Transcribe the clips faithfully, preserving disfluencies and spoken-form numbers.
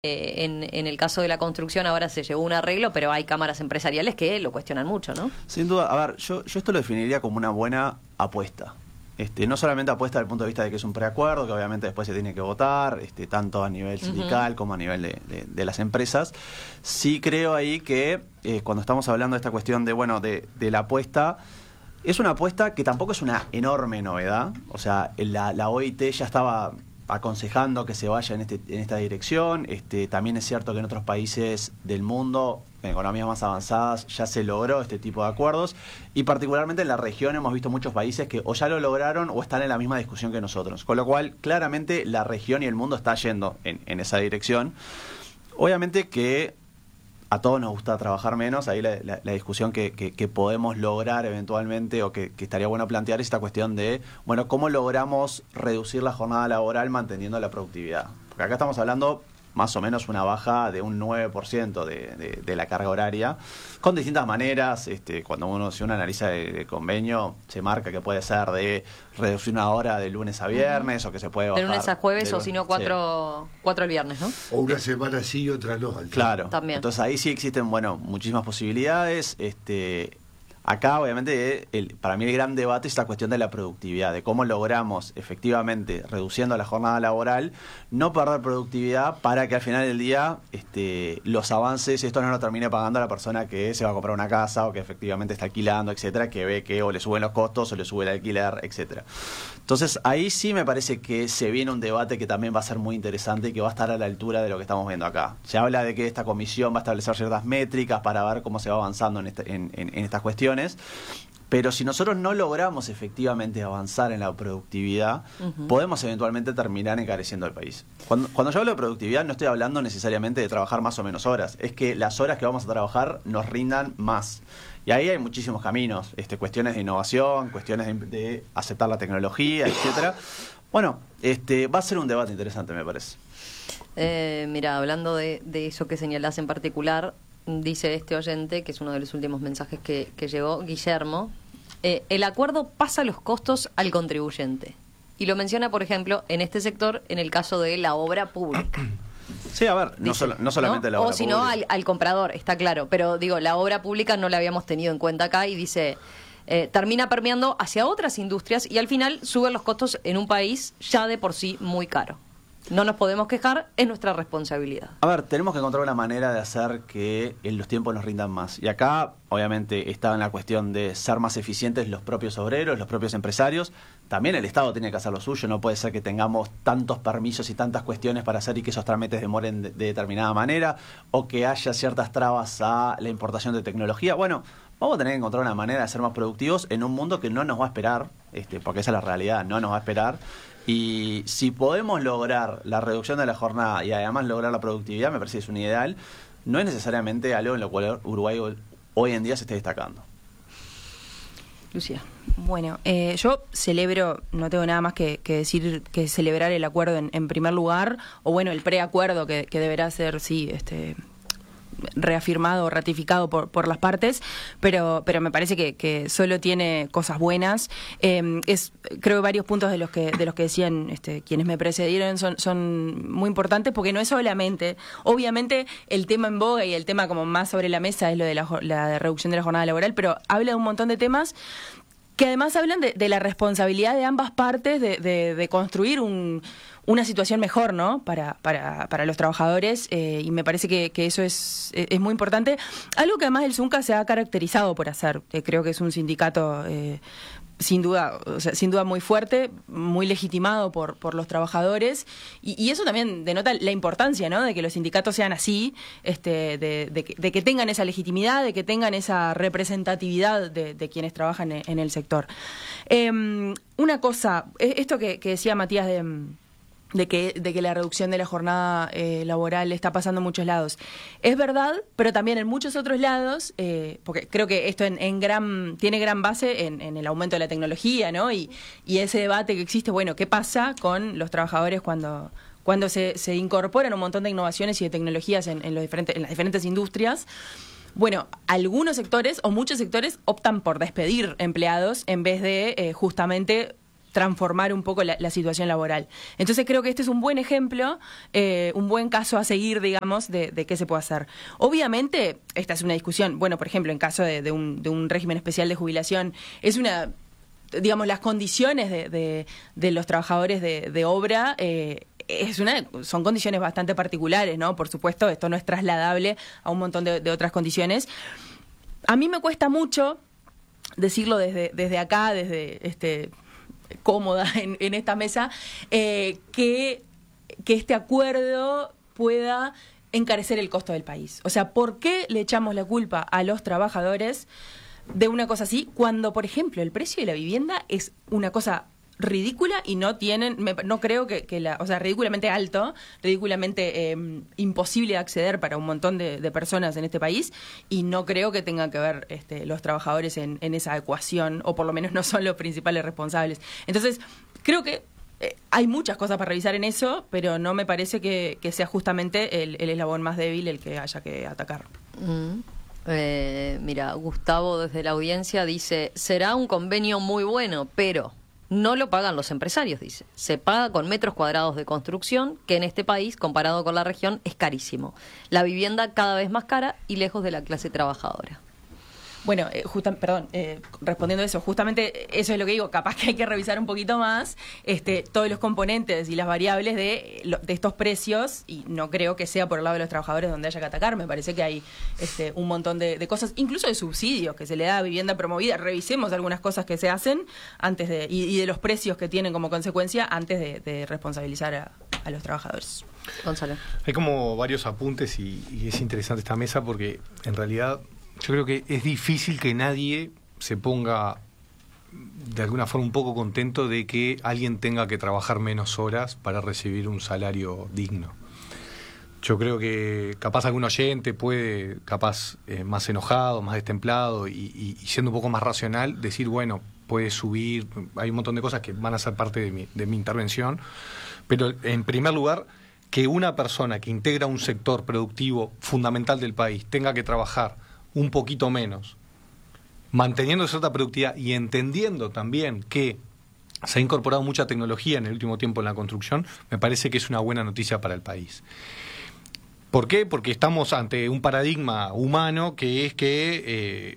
Eh, en, en el caso de la construcción ahora se llegó a un arreglo, pero hay cámaras empresariales que lo cuestionan mucho, ¿no? Sin duda, a ver, yo, yo esto lo definiría como una buena apuesta. Este, no solamente apuesta desde el punto de vista de que es un preacuerdo, que obviamente después se tiene que votar, este, tanto a nivel sindical uh-huh. como a nivel de, de, de las empresas. Sí creo ahí que eh, cuando estamos hablando de esta cuestión de, bueno, de, de la apuesta, es una apuesta que tampoco es una enorme novedad. O sea, la, la O I T ya estaba aconsejando que se vaya en, este, en esta dirección. Este, también es cierto que en otros países del mundo, en economías más avanzadas, ya se logró este tipo de acuerdos, y particularmente en la región hemos visto muchos países que o ya lo lograron o están en la misma discusión que nosotros, con lo cual claramente la región y el mundo está yendo en, en esa dirección. Obviamente que a todos nos gusta trabajar menos, ahí la, la, la discusión que, que, que podemos lograr eventualmente, o que, que estaría bueno plantear, es esta cuestión de, bueno, ¿cómo logramos reducir la jornada laboral manteniendo la productividad? Porque acá estamos hablando más o menos una baja de un nueve por ciento de, de, de la carga horaria, con distintas maneras. Este, cuando uno, si uno analiza el, el convenio, se marca que puede ser de reducir una hora de lunes a viernes, uh-huh. o que se puede bajar de lunes a jueves, de, o si no cuatro, sí. cuatro el viernes, ¿no? O una semana sí y otra no. Claro, también. Entonces ahí sí existen, bueno, muchísimas posibilidades. Este, acá obviamente el, para mí el gran debate es la cuestión de la productividad, de cómo logramos efectivamente, reduciendo la jornada laboral, no perder productividad para que al final del día este, los avances, esto no lo termine pagando a la persona que se va a comprar una casa o que efectivamente está alquilando, etcétera, que ve que o le suben los costos o le sube el alquiler, etcétera. Entonces ahí sí me parece que se viene un debate que también va a ser muy interesante y que va a estar a la altura de lo que estamos viendo acá. Se habla de que esta comisión va a establecer ciertas métricas para ver cómo se va avanzando en, este, en, en, en estas cuestiones. Pero si nosotros no logramos efectivamente avanzar en la productividad, uh-huh. podemos eventualmente terminar encareciendo el país. Cuando, cuando yo hablo de productividad no estoy hablando necesariamente de trabajar más o menos horas, es que las horas que vamos a trabajar nos rindan más. Y ahí hay muchísimos caminos, este, cuestiones de innovación, cuestiones de, de aceptar la tecnología, etcétera. Bueno, este, va a ser un debate interesante, me parece. Eh, mira, hablando de, de eso que señalás en particular, dice este oyente, que es uno de los últimos mensajes que, que llegó, Guillermo, eh, el acuerdo pasa los costos al contribuyente. Y lo menciona, por ejemplo, en este sector, en el caso de la obra pública. Sí, a ver, no, Dice, solo, no solamente ¿no? la obra o si pública. no al, al comprador, está claro, pero digo, la obra pública no la habíamos tenido en cuenta acá, y dice, eh, termina permeando hacia otras industrias y al final suben los costos en un país ya de por sí muy caro. No nos podemos quejar, es nuestra responsabilidad. A ver, tenemos que encontrar una manera de hacer que en los tiempos nos rindan más. Y acá, obviamente, está en la cuestión de ser más eficientes los propios obreros, los propios empresarios. También el Estado tiene que hacer lo suyo. No puede ser que tengamos tantos permisos y tantas cuestiones para hacer y que esos trámites demoren de, de determinada manera, o que haya ciertas trabas a la importación de tecnología. Bueno, vamos a tener que encontrar una manera de ser más productivos en un mundo que no nos va a esperar, este, porque esa es la realidad, no nos va a esperar. Y si podemos lograr la reducción de la jornada y además lograr la productividad, me parece que es un ideal. No es necesariamente algo en lo cual Uruguay hoy en día se esté destacando. Lucía. Bueno, eh, yo celebro, no tengo nada más que, que decir que celebrar el acuerdo en, en primer lugar, o bueno, el preacuerdo que, que deberá ser, sí, este... reafirmado o ratificado por, por las partes, pero pero me parece que, que solo tiene cosas buenas. Eh, es creo que varios puntos de los que de los que decían este, quienes me precedieron son, son muy importantes, porque no es solamente, obviamente el tema en boga y el tema como más sobre la mesa es lo de la, la reducción de la jornada laboral, pero habla de un montón de temas que además hablan de, de la responsabilidad de ambas partes de, de, de construir un, una situación mejor, ¿no? Para, para, para los trabajadores, eh, y me parece que, que eso es, es muy importante. Algo que además el Zunca se ha caracterizado por hacer, eh, creo que es un sindicato eh, sin duda, o sea, sin duda muy fuerte, muy legitimado por, por los trabajadores, y, y eso también denota la importancia, ¿no? De que los sindicatos sean así, este, de, de, que, de que tengan esa legitimidad, de que tengan esa representatividad de, de quienes trabajan en, en el sector. Eh, una cosa, esto que, que decía Matías de... De que, de que la reducción de la jornada eh, laboral está pasando en muchos lados. Es verdad, pero también en muchos otros lados, eh, porque creo que esto en, en gran, tiene gran base en, en el aumento de la tecnología, ¿no? Y, y ese debate que existe, bueno, ¿qué pasa con los trabajadores cuando, cuando se, se incorporan un montón de innovaciones y de tecnologías en, en, los diferentes, en las diferentes industrias? Bueno, algunos sectores o muchos sectores optan por despedir empleados en vez de eh, justamente transformar un poco la, la situación laboral. Entonces creo que este es un buen ejemplo, eh, un buen caso a seguir, digamos, de, de qué se puede hacer. Obviamente, esta es una discusión, bueno, por ejemplo, en caso de, de, un, de un régimen especial de jubilación, es una, digamos, las condiciones de, de, de los trabajadores de, de obra, eh, es una, son condiciones bastante particulares, ¿no? Por supuesto, esto no es trasladable a un montón de, de otras condiciones. A mí me cuesta mucho decirlo desde, desde acá, desde este... cómoda en, en esta mesa, eh, que, que este acuerdo pueda encarecer el costo del país. O sea, ¿por qué le echamos la culpa a los trabajadores de una cosa así cuando, por ejemplo, el precio de la vivienda es una cosa ridícula y no tienen, me, no creo que, que la, o sea, ridículamente alto, ridículamente eh, imposible de acceder para un montón de, de personas en este país, y no creo que tengan que ver este, los trabajadores en, en esa ecuación, o por lo menos no son los principales responsables. Entonces, creo que eh, hay muchas cosas para revisar en eso, pero no me parece que, que sea justamente el, el eslabón más débil el que haya que atacar. Mm. Eh, mira, Gustavo desde la audiencia dice, será un convenio muy bueno, pero no lo pagan los empresarios, dice. Se paga con metros cuadrados de construcción, que en este país, comparado con la región, es carísimo. La vivienda cada vez más cara y lejos de la clase trabajadora. Bueno, eh, justa, perdón, eh, respondiendo a eso, justamente eso es lo que digo, capaz que hay que revisar un poquito más este, todos los componentes y las variables de, de estos precios, y no creo que sea por el lado de los trabajadores donde haya que atacar. Me parece que hay este, un montón de, de cosas, incluso de subsidios que se le da a vivienda promovida. Revisemos algunas cosas que se hacen antes de y, y de los precios que tienen como consecuencia antes de, de responsabilizar a, a los trabajadores. Gonzalo. Hay como varios apuntes y, y es interesante esta mesa porque en realidad yo creo que es difícil que nadie se ponga de alguna forma un poco contento de que alguien tenga que trabajar menos horas para recibir un salario digno. Yo creo que capaz algún oyente puede, capaz eh, más enojado, más destemplado y, y, y siendo un poco más racional, decir, bueno, puede subir, hay un montón de cosas que van a ser parte de mi, de mi intervención, pero en primer lugar, que una persona que integra un sector productivo fundamental del país tenga que trabajar un poquito menos, manteniendo cierta productividad y entendiendo también que se ha incorporado mucha tecnología en el último tiempo en la construcción, me parece que es una buena noticia para el país. ¿Por qué? Porque estamos ante un paradigma humano que es que eh,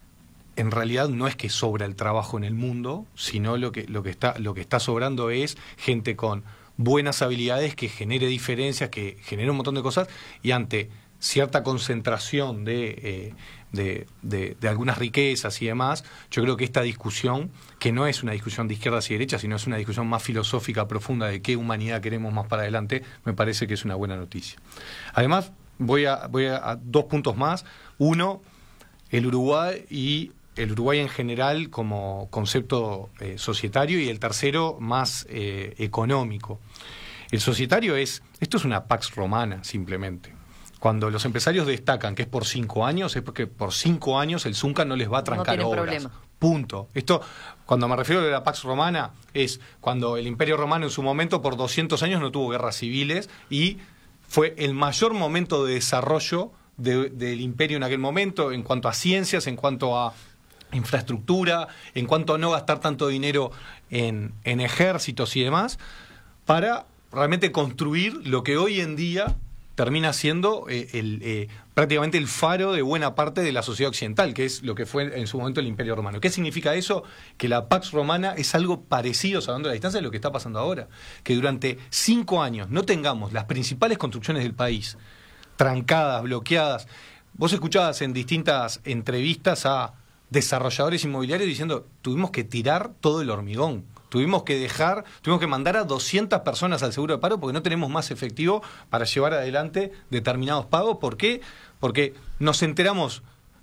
en realidad no es que sobra el trabajo en el mundo, sino lo que, lo que está, lo que está sobrando es gente con buenas habilidades que genere diferencias, que genere un montón de cosas, y ante cierta concentración de, eh, de, de, de algunas riquezas y demás, yo creo que esta discusión, que no es una discusión de izquierdas y derechas, sino es una discusión más filosófica, profunda, de qué humanidad queremos más para adelante, me parece que es una buena noticia. Además, voy a, voy a, a dos puntos más. Uno, el Uruguay y el Uruguay en general como concepto eh, societario, y el tercero, más eh, económico. El societario es, esto es una pax romana, simplemente. Cuando los empresarios destacan que es por cinco años, es porque por cinco años el Zunca no les va a trancar no obras. Problema. Punto. Esto, cuando me refiero a la Pax Romana, es cuando el Imperio Romano en su momento por doscientos años no tuvo guerras civiles y fue el mayor momento de desarrollo de, del imperio en aquel momento en cuanto a ciencias, en cuanto a infraestructura, en cuanto a no gastar tanto dinero en, en ejércitos y demás, para realmente construir lo que hoy en día termina siendo eh, el, eh, prácticamente el faro de buena parte de la sociedad occidental, que es lo que fue en su momento el Imperio Romano. ¿Qué significa eso? Que la Pax Romana es algo parecido, salvando la distancia, de lo que está pasando ahora. Que durante cinco años no tengamos las principales construcciones del país trancadas, bloqueadas. Vos escuchabas en distintas entrevistas a desarrolladores inmobiliarios diciendo, tuvimos que tirar todo el hormigón. Tuvimos que dejar, tuvimos que mandar a doscientas personas al seguro de paro porque no tenemos más efectivo para llevar adelante determinados pagos. ¿Por qué? Porque nos enteramos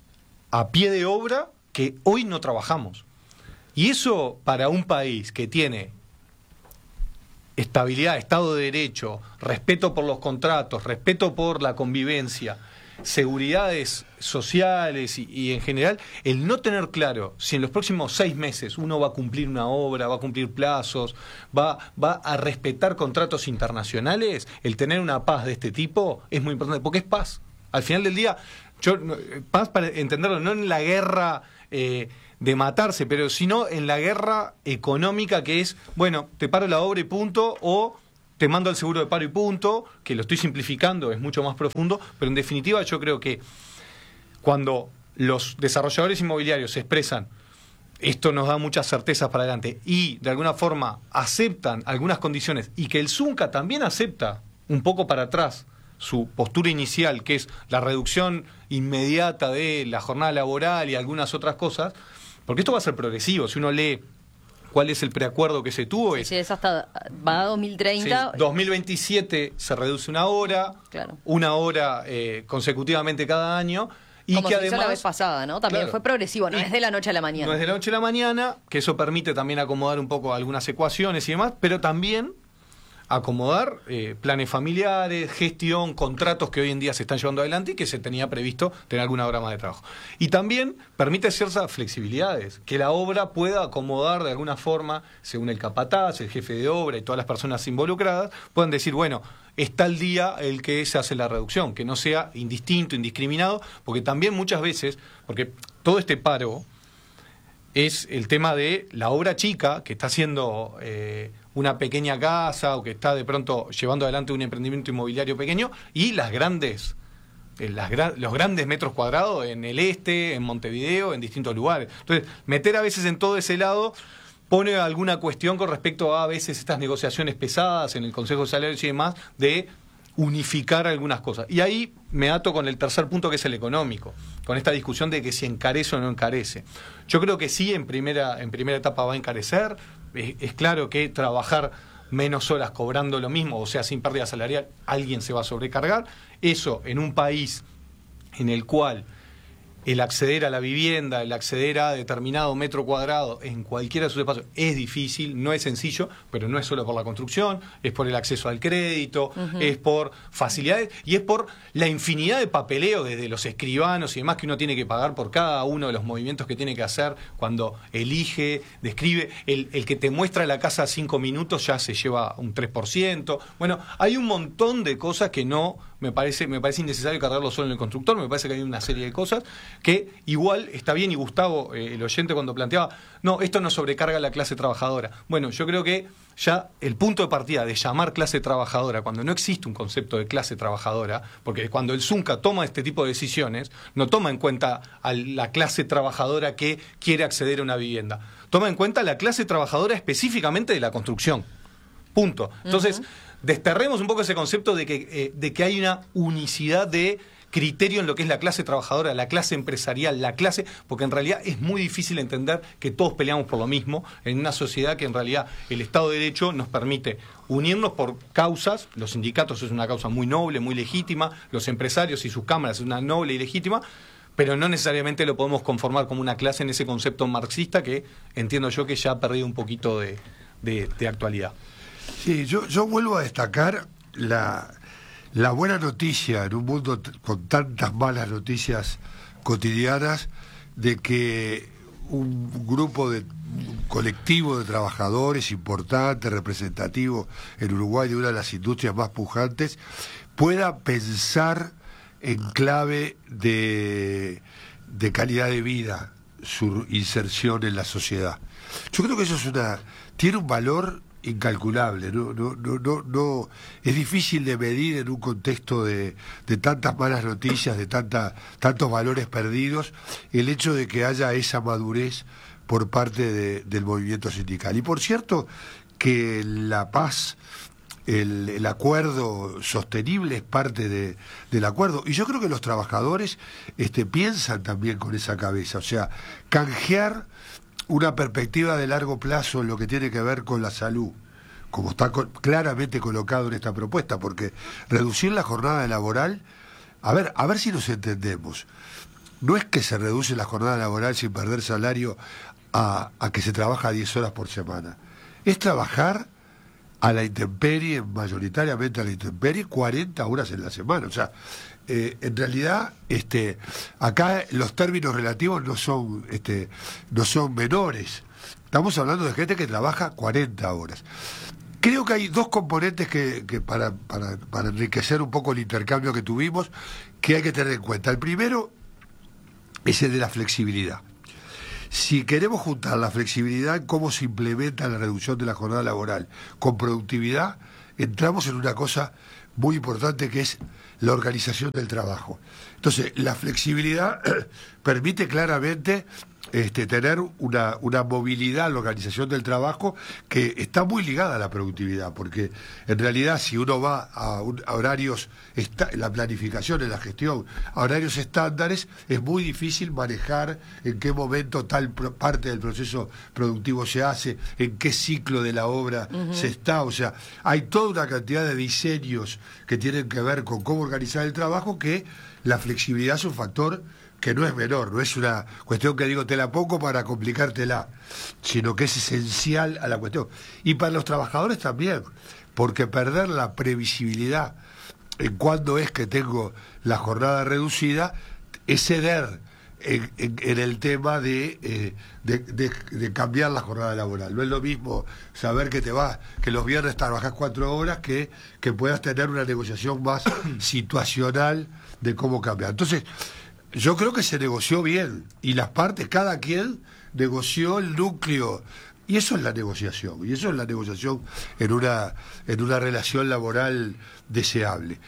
a pie de obra que hoy no trabajamos. Y eso, para un país que tiene estabilidad, Estado de Derecho, respeto por los contratos, respeto por la convivencia, seguridades sociales y, y en general, el no tener claro si en los próximos seis meses uno va a cumplir una obra, va a cumplir plazos, va, va a respetar contratos internacionales, el tener una paz de este tipo es muy importante, porque es paz. Al final del día, yo, paz para entenderlo, no en la guerra eh, de matarse, pero sino en la guerra económica que es, bueno, te paro la obra y punto, o te mando al seguro de paro y punto, que lo estoy simplificando, es mucho más profundo, pero en definitiva yo creo que cuando los desarrolladores inmobiliarios se expresan, esto nos da muchas certezas para adelante, y de alguna forma aceptan algunas condiciones, y que el Zunca también acepta un poco para atrás su postura inicial, que es la reducción inmediata de la jornada laboral y algunas otras cosas, porque esto va a ser progresivo. Si uno lee cuál es el preacuerdo que se tuvo, es... Sí, es hasta... va a dos mil treinta. Sí, dos mil veintisiete se reduce una hora, claro. una hora eh, consecutivamente cada año, y como que se además... hizo la vez pasada, ¿no? También Claro. fue progresivo, no Y es de la noche a la mañana. No es de la noche a la mañana, que eso permite también acomodar un poco algunas ecuaciones y demás, pero también acomodar eh, planes familiares, gestión, contratos que hoy en día se están llevando adelante y que se tenía previsto tener alguna hora más de trabajo. Y también permite ciertas flexibilidades, que la obra pueda acomodar de alguna forma, según el capataz, el jefe de obra y todas las personas involucradas, puedan decir, bueno, está el día el que se hace la reducción, que no sea indistinto, indiscriminado, porque también muchas veces, porque todo este paro es el tema de la obra chica que está haciendo eh, una pequeña casa o que está de pronto llevando adelante un emprendimiento inmobiliario pequeño, y las grandes, eh, las gra- los grandes metros cuadrados en el este, en Montevideo, en distintos lugares. Entonces, meter a veces en todo ese lado pone alguna cuestión con respecto a a veces estas negociaciones pesadas en el Consejo de Salarios y demás, de unificar algunas cosas. Y ahí me ato con el tercer punto, que es el económico, con esta discusión de que si encarece o no encarece. Yo creo que sí, en primera, en primera etapa va a encarecer. Es, es claro que trabajar menos horas cobrando lo mismo, o sea, sin pérdida salarial, alguien se va a sobrecargar. Eso en un país en el cual el acceder a la vivienda, el acceder a determinado metro cuadrado en cualquiera de sus espacios es difícil, no es sencillo, pero no es solo por la construcción, es por el acceso al crédito, uh-huh. es por facilidades y es por la infinidad de papeleo desde los escribanos y demás que uno tiene que pagar por cada uno de los movimientos que tiene que hacer cuando elige, describe. El, el que te muestra la casa a cinco minutos ya se lleva un tres por ciento. Bueno, hay un montón de cosas que no... Me parece, me parece innecesario cargarlo solo en el constructor. Me parece que hay una serie de cosas que igual está bien. Y Gustavo, eh, el oyente, cuando planteaba, no, esto no sobrecarga a la clase trabajadora. Bueno, yo creo que ya el punto de partida de llamar clase trabajadora, cuando no existe un concepto de clase trabajadora, porque cuando el Zunca toma este tipo de decisiones, no toma en cuenta a la clase trabajadora que quiere acceder a una vivienda. Toma en cuenta la clase trabajadora específicamente de la construcción. Punto. Entonces... Uh-huh. Desterremos un poco ese concepto de que, eh, de que hay una unicidad de criterio en lo que es la clase trabajadora, la clase empresarial, la clase, porque en realidad es muy difícil entender que todos peleamos por lo mismo en una sociedad que en realidad el Estado de Derecho nos permite unirnos por causas. Los sindicatos es una causa muy noble, muy legítima, los empresarios y sus cámaras es una noble y legítima, pero no necesariamente lo podemos conformar como una clase en ese concepto marxista que entiendo yo que ya ha perdido un poquito de, de, de actualidad. Sí, yo, yo vuelvo a destacar la, la buena noticia en un mundo t- con tantas malas noticias cotidianas de que un grupo de un colectivo de trabajadores importante, representativo en Uruguay de una de las industrias más pujantes, pueda pensar en clave de, de calidad de vida su inserción en la sociedad. Yo creo que eso es una tiene un valor incalculable, no, no, no, no, no es difícil de medir en un contexto de, de tantas malas noticias, de tanta, tantos valores perdidos, el hecho de que haya esa madurez por parte de, del movimiento sindical. Y por cierto, que la paz, el, el acuerdo sostenible es parte de, del acuerdo. Y yo creo que los trabajadores este, piensan también con esa cabeza, o sea, canjear una perspectiva de largo plazo en lo que tiene que ver con la salud, como está co- claramente colocado en esta propuesta, porque reducir la jornada laboral, a ver, a ver si nos entendemos, no es que se reduce la jornada laboral sin perder salario a, a que se trabaja diez horas por semana, es trabajar a la intemperie, mayoritariamente a la intemperie, cuarenta horas en la semana, o sea, Eh, en realidad, este, acá los términos relativos no son, este, no son menores. Estamos hablando de gente que trabaja cuarenta horas. Creo que hay dos componentes que, que para, para, para enriquecer un poco el intercambio que tuvimos, que hay que tener en cuenta. El primero es el de la flexibilidad. si queremos juntar la flexibilidad en cómo se implementa la reducción de la jornada laboral con productividad, entramos en una cosa muy importante que es la organización del trabajo. Entonces, la flexibilidad permite claramente este, tener una, una movilidad en la organización del trabajo que está muy ligada a la productividad, porque en realidad si uno va a, un, a horarios, esta, en la planificación, en la gestión, a horarios estándares, es muy difícil manejar en qué momento tal pro, parte del proceso productivo se hace, en qué ciclo de la obra uh-huh. se está, o sea, hay toda una cantidad de diseños que tienen que ver con cómo organizar el trabajo, que la flexibilidad es un factor que no es menor, no es una cuestión que digo te la pongo para complicártela, sino que es esencial a la cuestión. Y para los trabajadores también, porque perder la previsibilidad en cuándo es que tengo la jornada reducida es ceder en, en, en el tema de, eh, de, de, de cambiar la jornada laboral. No es lo mismo saber que te vas, que los viernes trabajas cuatro horas, que, que puedas tener una negociación más situacional de cómo cambiar. Entonces, yo creo que se negoció bien y las partes, cada quien negoció el núcleo, y eso es la negociación, y eso es la negociación en una en una relación laboral deseable.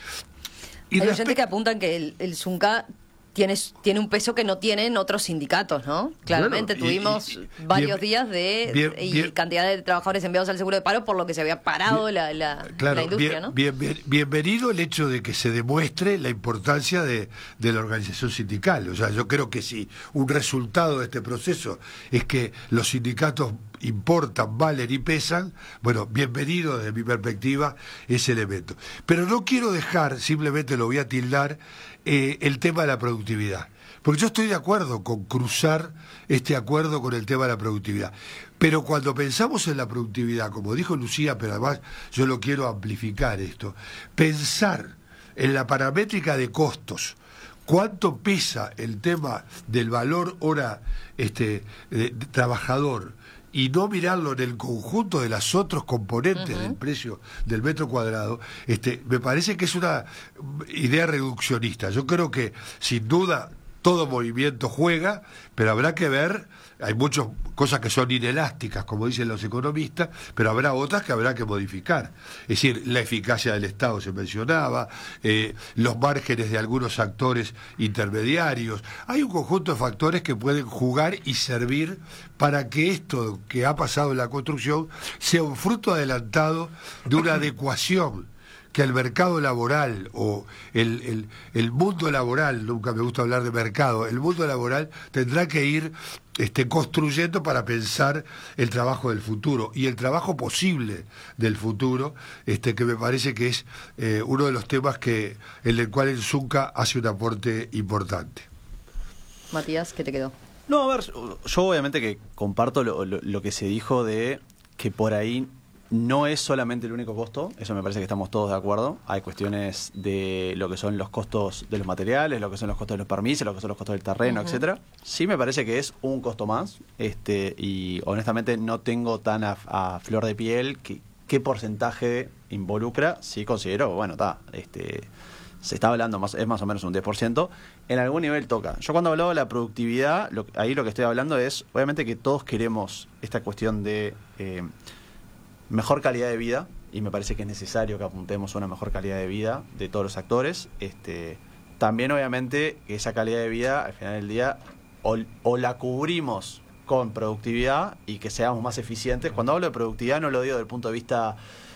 Y hay respect- gente que apuntan que el, el Zunca tiene, tiene un peso que no tienen otros sindicatos, ¿no? Claramente Bueno, y- tuvimos y- varios bien- días de bien- y bien- cantidad de trabajadores enviados al seguro de paro por lo que se había parado Bien- la, la, Claro, la industria, bien- ¿no? bien- bien- bienvenido el hecho de que se demuestre la importancia de, de la organización sindical. O sea, yo creo que si un resultado de este proceso es que los sindicatos importan, valen y pesan, bueno, bienvenido desde mi perspectiva ese elemento. Pero no quiero dejar, simplemente lo voy a tildar, eh, el tema de la productividad. Porque yo estoy de acuerdo con cruzar este acuerdo con el tema de la productividad. Pero cuando pensamos en la productividad, como dijo Lucía, pero además yo lo quiero amplificar esto, pensar en la paramétrica de costos, cuánto pesa el tema del valor hora este, de, de trabajador, y no mirarlo en el conjunto de los otros componentes uh-huh. del precio del metro cuadrado, este, me parece que es una idea reduccionista. Yo creo que, sin duda, todo movimiento juega, pero habrá que ver, hay muchas cosas que son inelásticas, como dicen los economistas, pero habrá otras que habrá que modificar. Es decir, la eficacia del Estado se mencionaba, eh, los márgenes de algunos actores intermediarios. Hay un conjunto de factores que pueden jugar y servir para que esto que ha pasado en la construcción sea un fruto adelantado de una adecuación que el mercado laboral o el, el, el mundo laboral, nunca me gusta hablar de mercado, el mundo laboral tendrá que ir este, construyendo para pensar el trabajo del futuro y el trabajo posible del futuro, este, que me parece que es eh, uno de los temas que en el cual el Zunca hace un aporte importante. Matías, ¿qué te quedó? No, a ver, yo obviamente que comparto lo, lo, lo que se dijo de que por ahí no es solamente el único costo, eso me parece que estamos todos de acuerdo. Hay cuestiones de lo que son los costos de los materiales, lo que son los costos de los permisos, lo que son los costos del terreno, uh-huh. etcétera. Sí me parece que es un costo más, este, y honestamente no tengo tan a, a flor de piel que, qué porcentaje involucra. Sí considero, bueno, está, este, se está hablando, más, es más o menos un diez por ciento, en algún nivel toca. Yo cuando hablaba de la productividad, lo, ahí lo que estoy hablando es, obviamente que todos queremos esta cuestión de Eh, mejor calidad de vida, y me parece que es necesario que apuntemos a una mejor calidad de vida de todos los actores. Este, también obviamente que esa calidad de vida al final del día o, o la cubrimos con productividad y que seamos más eficientes. Cuando hablo de productividad no lo digo desde el punto de vista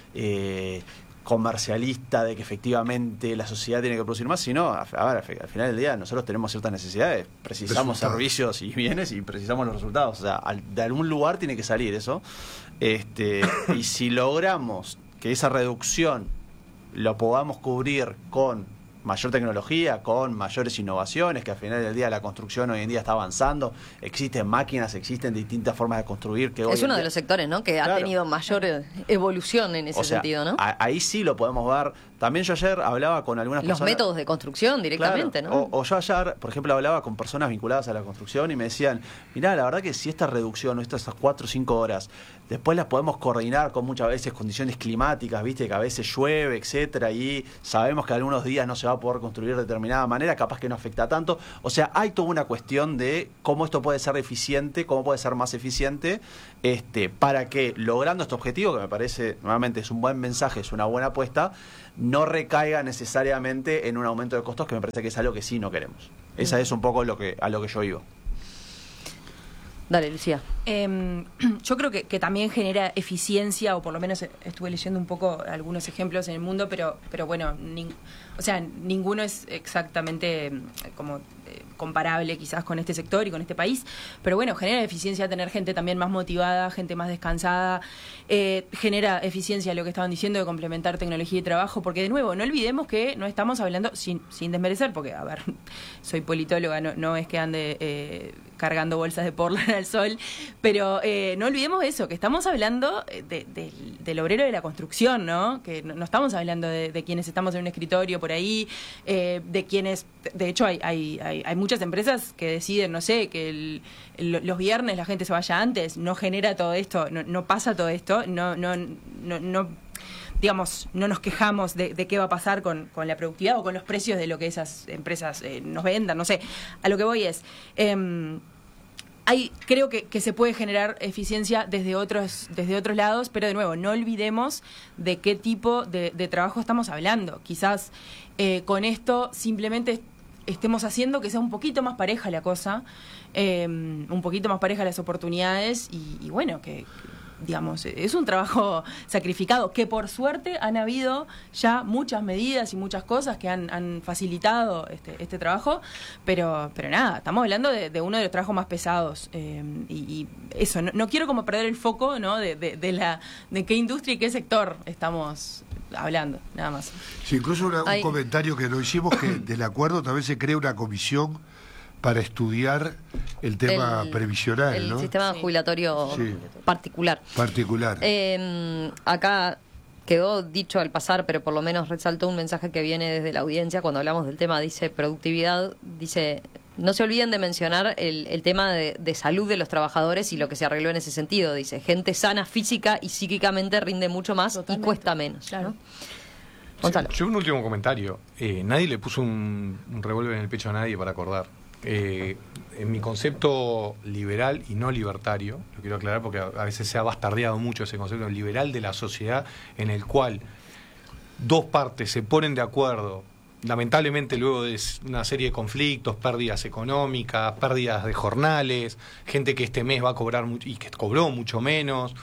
eh, comercialista, de que efectivamente la sociedad tiene que producir más, sino, a, a ver, al final del día nosotros tenemos ciertas necesidades, precisamos resultados, servicios y bienes, y precisamos los resultados. O sea, al, de algún lugar tiene que salir eso. Este, y si logramos que esa reducción lo podamos cubrir con mayor tecnología, con mayores innovaciones, que al final del día la construcción hoy en día está avanzando, existen máquinas, existen distintas formas de construir. Que hoy es uno día, de los sectores, ¿no?, que claro, ha tenido mayor evolución en ese o sea, sentido, ¿no? A, ahí sí lo podemos ver. También yo ayer hablaba con algunas los personas... Los métodos de construcción directamente, claro, ¿no? O, o yo ayer, por ejemplo, hablaba con personas vinculadas a la construcción y me decían, mirá, la verdad que si esta reducción o estas cuatro o cinco horas después las podemos coordinar con muchas veces condiciones climáticas, viste, que a veces llueve, etcétera, y sabemos que algunos días no se va a poder construir de determinada manera, capaz que no afecta tanto. O sea, hay toda una cuestión de cómo esto puede ser eficiente, cómo puede ser más eficiente, este, para que, logrando este objetivo, que me parece, nuevamente, es un buen mensaje, es una buena apuesta, no recaiga necesariamente en un aumento de costos, que me parece que es algo que sí no queremos. Esa es un poco lo que, a lo que yo iba. Dale, Lucía. Eh, yo creo que, que también genera eficiencia, o por lo menos estuve leyendo un poco algunos ejemplos en el mundo, pero pero bueno, nin, o sea, ninguno es exactamente eh, como eh, comparable quizás con este sector y con este país, pero bueno, genera eficiencia tener gente también más motivada, gente más descansada, eh, genera eficiencia lo que estaban diciendo de complementar tecnología y trabajo, porque de nuevo, no olvidemos que no estamos hablando, sin, sin desmerecer, porque a ver, soy politóloga, no, no es que ande eh, cargando bolsas de Portland al sol, pero eh, no olvidemos eso, que estamos hablando de, de, del obrero de la construcción, ¿no? Que no, no estamos hablando de, de quienes estamos en un escritorio por ahí, eh, de quienes, de hecho hay, hay, hay, hay muchas empresas que deciden, no sé, que el, el, los viernes la gente se vaya antes, no genera todo esto, no, no pasa todo esto, no, no, no, no digamos, no nos quejamos de, de qué va a pasar con, con la productividad o con los precios de lo que esas empresas eh, nos vendan, no sé. A lo que voy es, eh, hay, creo que, que se puede generar eficiencia desde otros, desde otros lados, pero de nuevo, no olvidemos de qué tipo de, de trabajo estamos hablando. Quizás eh, con esto simplemente estemos haciendo que sea un poquito más pareja la cosa, eh, un poquito más pareja las oportunidades y, y bueno, que... digamos, es un trabajo sacrificado, que por suerte han habido ya muchas medidas y muchas cosas que han, han facilitado este, este trabajo, pero pero nada, estamos hablando de, de uno de los trabajos más pesados, eh, y, y eso, no, no quiero como perder el foco, ¿no? de, de, de la de qué industria y qué sector estamos hablando, nada más. Sí, incluso una, un Hay... comentario que no hicimos, que del acuerdo también se crea una comisión para estudiar el tema el, previsional, el ¿no? sistema Sí. jubilatorio Sí. particular. Particular. Eh, acá quedó dicho al pasar, pero por lo menos resaltó un mensaje que viene desde la audiencia cuando hablamos del tema, dice productividad, dice, no se olviden de mencionar el, el tema de, de salud de los trabajadores y lo que se arregló en ese sentido, dice, gente sana física y psíquicamente rinde mucho más Totalmente. y cuesta menos. Claro. ¿no? Gonzalo. Sí, yo un último comentario. Eh, nadie le puso un, un revólver en el pecho a nadie para acordar. Eh, en mi concepto liberal y no libertario, lo quiero aclarar porque a, a veces se ha bastardeado mucho ese concepto liberal de la sociedad, en el cual dos partes se ponen de acuerdo, lamentablemente luego de una serie de conflictos, pérdidas económicas, pérdidas de jornales, gente que este mes va a cobrar mucho y que cobró mucho menos,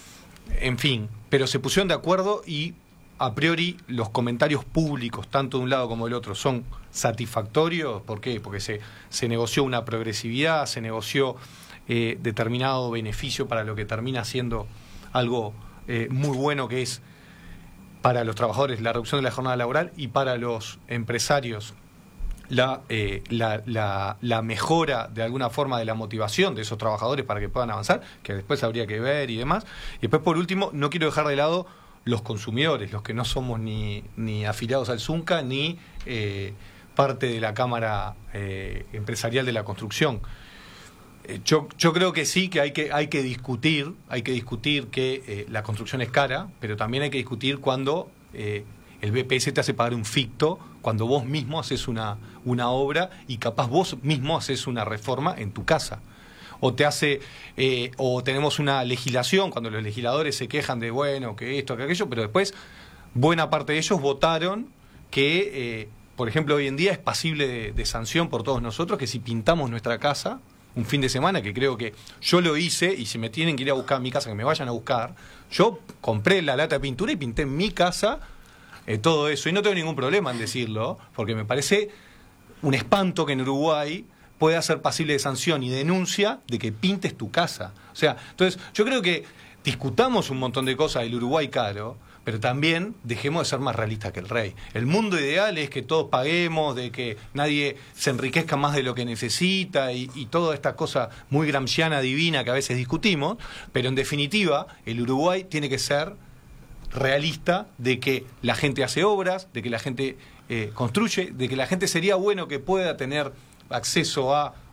en fin, pero se pusieron de acuerdo y a priori los comentarios públicos, tanto de un lado como del otro, son satisfactorios. ¿Por qué? Porque se, se negoció una progresividad, se negoció eh, determinado beneficio para lo que termina siendo algo eh, muy bueno, que es para los trabajadores la reducción de la jornada laboral y para los empresarios la, eh, la, la, la mejora de alguna forma de la motivación de esos trabajadores para que puedan avanzar, que después habría que ver y demás. Y después, por último, no quiero dejar de lado los consumidores, los que no somos ni, ni afiliados al ZUNCA ni eh, parte de la Cámara eh, Empresarial de la Construcción. Eh, yo, yo creo que sí, que hay que, hay que discutir, hay que discutir que eh, la construcción es cara, pero también hay que discutir cuando eh, el B P S te hace pagar un ficto, cuando vos mismo haces una, una obra y capaz vos mismo haces una reforma en tu casa. O te hace, eh, o tenemos una legislación, cuando los legisladores se quejan de, bueno, que esto, que aquello, pero después buena parte de ellos votaron que, eh, por ejemplo, hoy en día es pasible de, de sanción por todos nosotros, que si pintamos nuestra casa un fin de semana, que creo que yo lo hice, y si me tienen que ir a buscar a mi casa, que me vayan a buscar, yo compré la lata de pintura y pinté en mi casa eh, todo eso, y no tengo ningún problema en decirlo, porque me parece un espanto que en Uruguay pueda ser pasible de sanción y denuncia de que pintes tu casa. O sea, entonces yo creo que discutamos un montón de cosas del Uruguay caro, pero también dejemos de ser más realistas que el rey. El mundo ideal es que todos paguemos, de que nadie se enriquezca más de lo que necesita y, y toda esta cosa muy gramsciana, divina que a veces discutimos, pero en definitiva el Uruguay tiene que ser realista de que la gente hace obras, de que la gente eh, construye, de que la gente sería bueno que pueda tener acceso a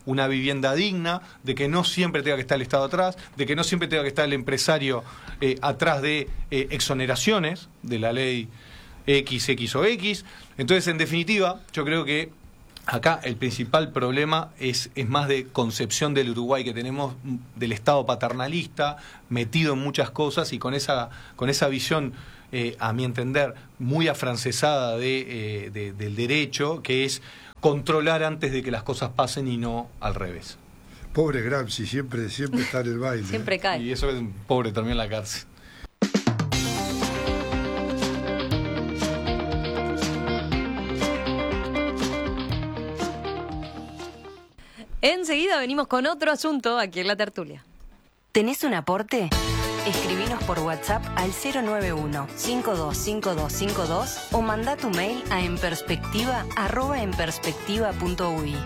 una vivienda digna, de que no siempre tenga que estar el Estado atrás, de que no siempre tenga que estar el empresario eh, atrás de eh, exoneraciones de la ley X, X o X. Entonces, en definitiva, yo creo que acá el principal problema es, es más de concepción del Uruguay que tenemos, del Estado paternalista, metido en muchas cosas y con esa, con esa visión, eh, a mi entender, muy afrancesada de, eh, de, del derecho, que es controlar antes de que las cosas pasen y no al revés. Pobre Gramsci, siempre, siempre está en el baile. Siempre cae. Y eso es un pobre también en la cárcel. Enseguida venimos con otro asunto aquí en La Tertulia. ¿Tenés un aporte? Escribinos por WhatsApp al cero nueve uno, cinco dos cinco dos cinco dos o manda tu mail a enperspectiva arroba enperspectiva punto uy.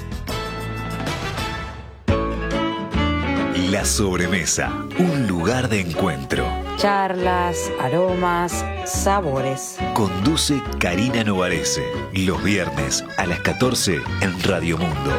La sobremesa, un lugar de encuentro. Charlas, aromas, sabores. Conduce Karina Novarese, los viernes a las catorce en Radio Mundo.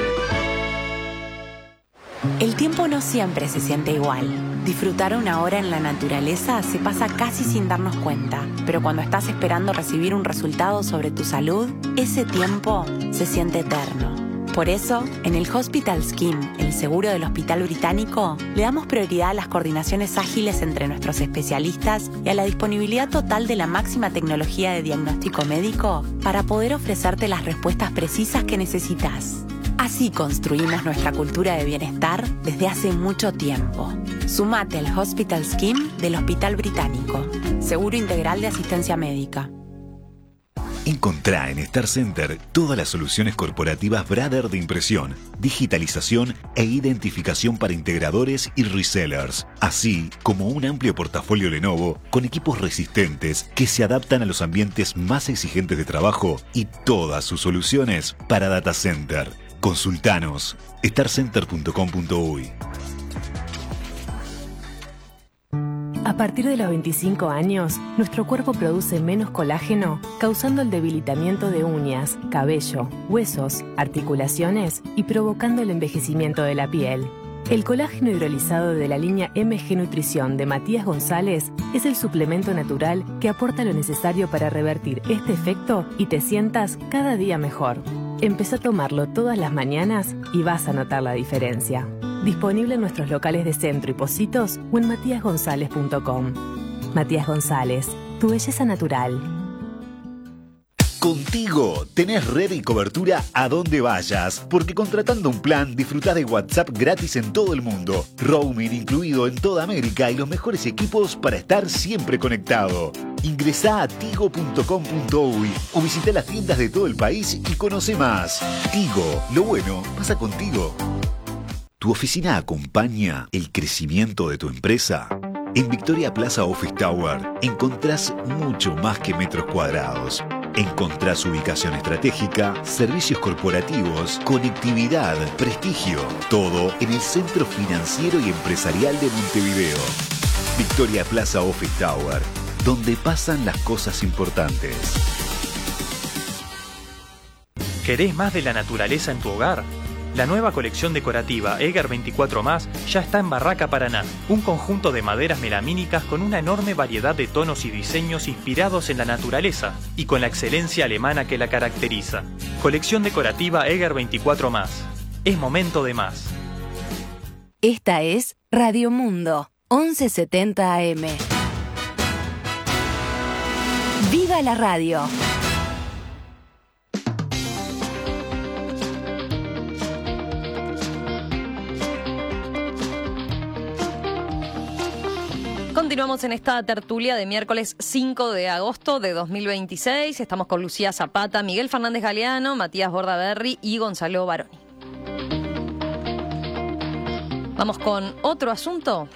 El tiempo no siempre se siente igual. Disfrutar una hora en la naturaleza se pasa casi sin darnos cuenta, pero cuando estás esperando recibir un resultado sobre tu salud, ese tiempo se siente eterno. Por eso, en el Hospital Scheme, el seguro del Hospital Británico, le damos prioridad a las coordinaciones ágiles entre nuestros especialistas y a la disponibilidad total de la máxima tecnología de diagnóstico médico para poder ofrecerte las respuestas precisas que necesitas. Así construimos nuestra cultura de bienestar desde hace mucho tiempo. Sumate al Hospital Scheme del Hospital Británico. Seguro integral de asistencia médica. Encontrá en Star Center todas las soluciones corporativas Brother de impresión, digitalización e identificación para integradores y resellers, así como un amplio portafolio Lenovo con equipos resistentes que se adaptan a los ambientes más exigentes de trabajo y todas sus soluciones para data center. Consultanos star center punto com punto uy. A partir de los veinticinco años, nuestro cuerpo produce menos colágeno, causando el debilitamiento de uñas, cabello, huesos, articulaciones y provocando el envejecimiento de la piel. El colágeno hidrolizado de la línea M G Nutrición de Matías González es el suplemento natural que aporta lo necesario para revertir este efecto y te sientas cada día mejor. Empezá a tomarlo todas las mañanas y vas a notar la diferencia. Disponible en nuestros locales de Centro y Pocitos o en matías gonzález punto com. Matías González, tu belleza natural. Contigo tenés red y cobertura a donde vayas, porque contratando un plan disfrutás de WhatsApp gratis en todo el mundo, roaming incluido en toda América y los mejores equipos para estar siempre conectado. Ingresá a tigo punto com punto uy o visita las tiendas de todo el país y conoce más. Tigo, lo bueno pasa contigo. ¿Tu oficina acompaña el crecimiento de tu empresa? En Victoria Plaza Office Tower encontrás mucho más que metros cuadrados. Encontrás ubicación estratégica, servicios corporativos, conectividad, prestigio. Todo en el centro financiero y empresarial de Montevideo. Victoria Plaza Office Tower, donde pasan las cosas importantes. ¿Querés más de la naturaleza en tu hogar? La nueva colección decorativa Eger veinticuatro más ya está en Barraca Paraná, un conjunto de maderas melamínicas con una enorme variedad de tonos y diseños inspirados en la naturaleza y con la excelencia alemana que la caracteriza. Colección decorativa Eger veinticuatro más. Es momento de más. Esta es Radio Mundo, once setenta A M. ¡Viva la radio! Continuamos en esta tertulia de miércoles cinco de agosto de dos mil veintiséis. Estamos con Lucía Zapata, Miguel Fernández Galeano, Matías Bordaberry y Gonzalo Baroni. Vamos con otro asunto.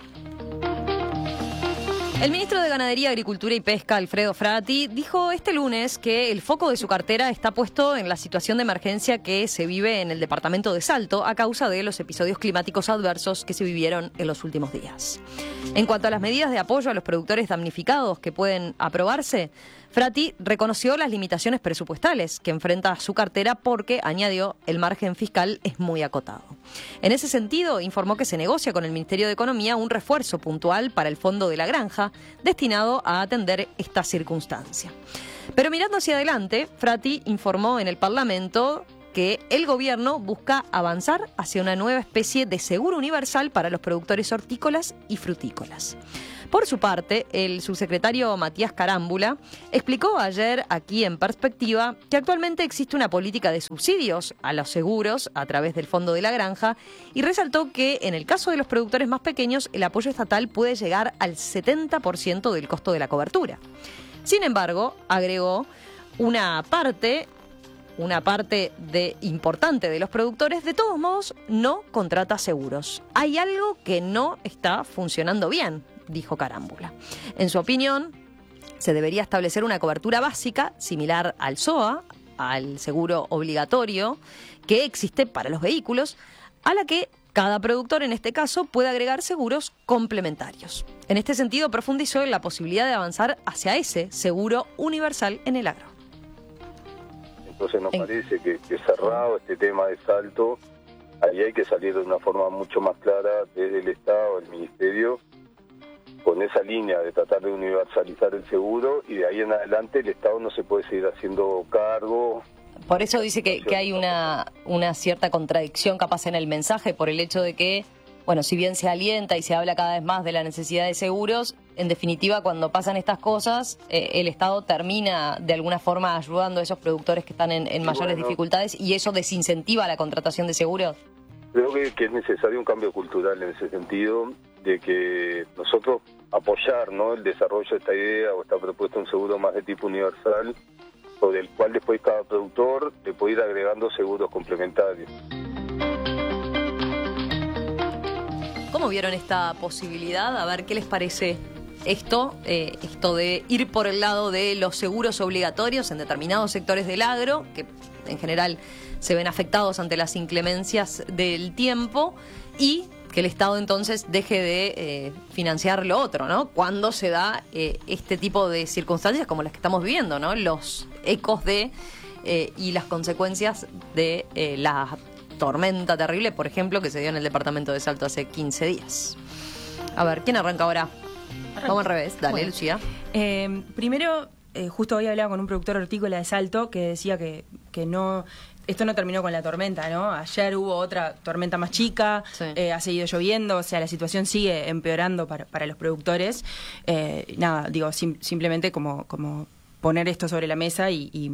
El ministro de Ganadería, Agricultura y Pesca, Alfredo Frati, dijo este lunes que el foco de su cartera está puesto en la situación de emergencia que se vive en el departamento de Salto a causa de los episodios climáticos adversos que se vivieron en los últimos días. En cuanto a las medidas de apoyo a los productores damnificados que pueden aprobarse, Frati reconoció las limitaciones presupuestales que enfrenta su cartera porque, añadió, el margen fiscal es muy acotado. En ese sentido, informó que se negocia con el Ministerio de Economía un refuerzo puntual para el Fondo de la Granja, destinado a atender esta circunstancia. Pero mirando hacia adelante, Frati informó en el Parlamento que el gobierno busca avanzar hacia una nueva especie de seguro universal para los productores hortícolas y frutícolas. Por su parte, el subsecretario Matías Carámbula explicó ayer aquí en Perspectiva que actualmente existe una política de subsidios a los seguros a través del Fondo de la Granja y resaltó que en el caso de los productores más pequeños el apoyo estatal puede llegar al setenta por ciento del costo de la cobertura. Sin embargo, agregó, una parte... Una parte de, importante de los productores, de todos modos, no contrata seguros. Hay algo que no está funcionando bien, dijo Carámbula. En su opinión, se debería establecer una cobertura básica similar al S O A, al seguro obligatorio que existe para los vehículos, a la que cada productor, en este caso, puede agregar seguros complementarios. En este sentido, profundizó en la posibilidad de avanzar hacia ese seguro universal en el agro. Entonces nos parece que, que cerrado este tema de Salto, ahí hay que salir de una forma mucho más clara desde el Estado, el Ministerio, con esa línea de tratar de universalizar el seguro, y de ahí en adelante el Estado no se puede seguir haciendo cargo. Por eso dice que, que hay una, una cierta contradicción capaz en el mensaje, por el hecho de que, bueno, si bien se alienta y se habla cada vez más de la necesidad de seguros, en definitiva, cuando pasan estas cosas, eh, el Estado termina de alguna forma ayudando a esos productores que están en, en mayores bueno, dificultades, y eso desincentiva la contratación de seguros. Creo que, que es necesario un cambio cultural en ese sentido, de que nosotros apoyar, ¿no?, el desarrollo de esta idea o esta propuesta de un seguro más de tipo universal, sobre el cual después cada productor le puede ir agregando seguros complementarios. ¿Cómo vieron esta posibilidad? A ver, ¿qué les parece esto? Eh, esto de ir por el lado de los seguros obligatorios en determinados sectores del agro, que en general se ven afectados ante las inclemencias del tiempo, y que el Estado entonces deje de eh, financiar lo otro, ¿no? Cuando se da eh, este tipo de circunstancias como las que estamos viviendo, ¿no? Los ecos de eh, y las consecuencias de eh, la tormenta terrible, por ejemplo, que se dio en el departamento de Salto hace quince días. A ver, ¿quién arranca ahora? Arranca. Vamos al revés, dale, bueno, Lucía. Eh, primero, eh, justo hoy hablaba con un productor hortícola de Salto que decía que, que no... Esto no terminó con la tormenta, ¿no? Ayer hubo otra tormenta más chica, sí. eh, ha seguido lloviendo, o sea, la situación sigue empeorando para, para los productores. Eh, nada, digo, sim, simplemente como, como poner esto sobre la mesa y... y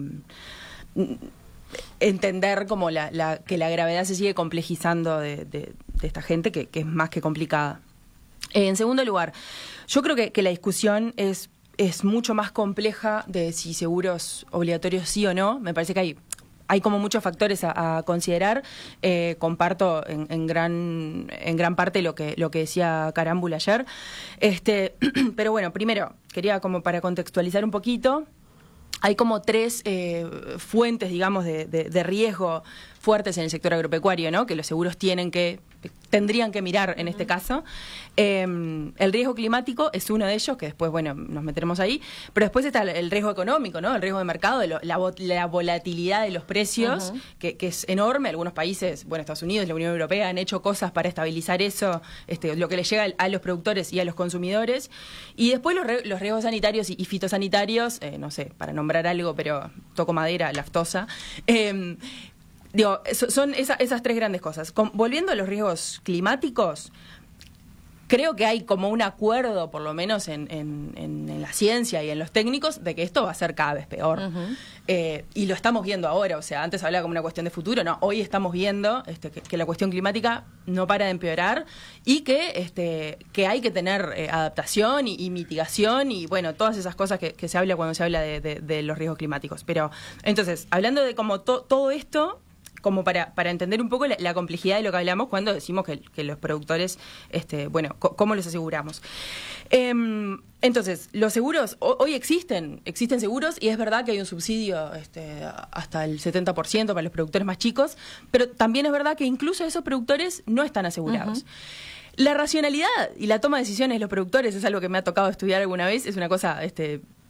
entender como la, la, que la gravedad se sigue complejizando de, de, de esta gente, que, que es más que complicada. Eh, en segundo lugar, yo creo que, que la discusión es, es mucho más compleja de si seguros obligatorios sí o no. Me parece que hay... Hay como muchos factores a, a considerar. Eh, comparto en, en gran en gran parte lo que lo que decía Carámbula ayer. Este, pero bueno, primero, quería como para contextualizar un poquito, hay como tres eh, fuentes, digamos, de, de, de riesgo fuertes en el sector agropecuario, ¿no?, que los seguros tienen que tendrían que mirar en este caso. Eh, el riesgo climático es uno de ellos, que después, bueno, nos meteremos ahí, pero después está el riesgo económico, ¿no?, el riesgo de mercado, de lo, la, la volatilidad de los precios, uh-huh. que, que es enorme. Algunos países, bueno, Estados Unidos, la Unión Europea, han hecho cosas para estabilizar eso, este, lo que les llega a los productores y a los consumidores. Y después los, los riesgos sanitarios y, y fitosanitarios, eh, no sé, para nombrar algo, pero toco madera, laftosa. Eh, Digo, son esa, esas tres grandes cosas. Con, volviendo a los riesgos climáticos, creo que hay como un acuerdo, por lo menos en, en, en, en la ciencia y en los técnicos, de que esto va a ser cada vez peor. Uh-huh. Eh, y lo estamos viendo ahora. O sea, antes hablaba como una cuestión de futuro, no, hoy estamos viendo este, que, que la cuestión climática no para de empeorar y que, este, que hay que tener eh, adaptación y, y mitigación y, bueno, todas esas cosas que, que se habla cuando se habla de, de, de los riesgos climáticos. Pero, entonces, hablando de como to, todo esto... como para, para entender un poco la, la complejidad de lo que hablamos cuando decimos que, que los productores, este, bueno, co- ¿cómo los aseguramos? Eh, entonces, los seguros, ho- hoy existen, existen seguros y es verdad que hay un subsidio este, hasta el setenta por ciento para los productores más chicos, pero también es verdad que incluso esos productores no están asegurados. Uh-huh. La racionalidad y la toma de decisiones de los productores es algo que me ha tocado estudiar alguna vez, es una cosa... este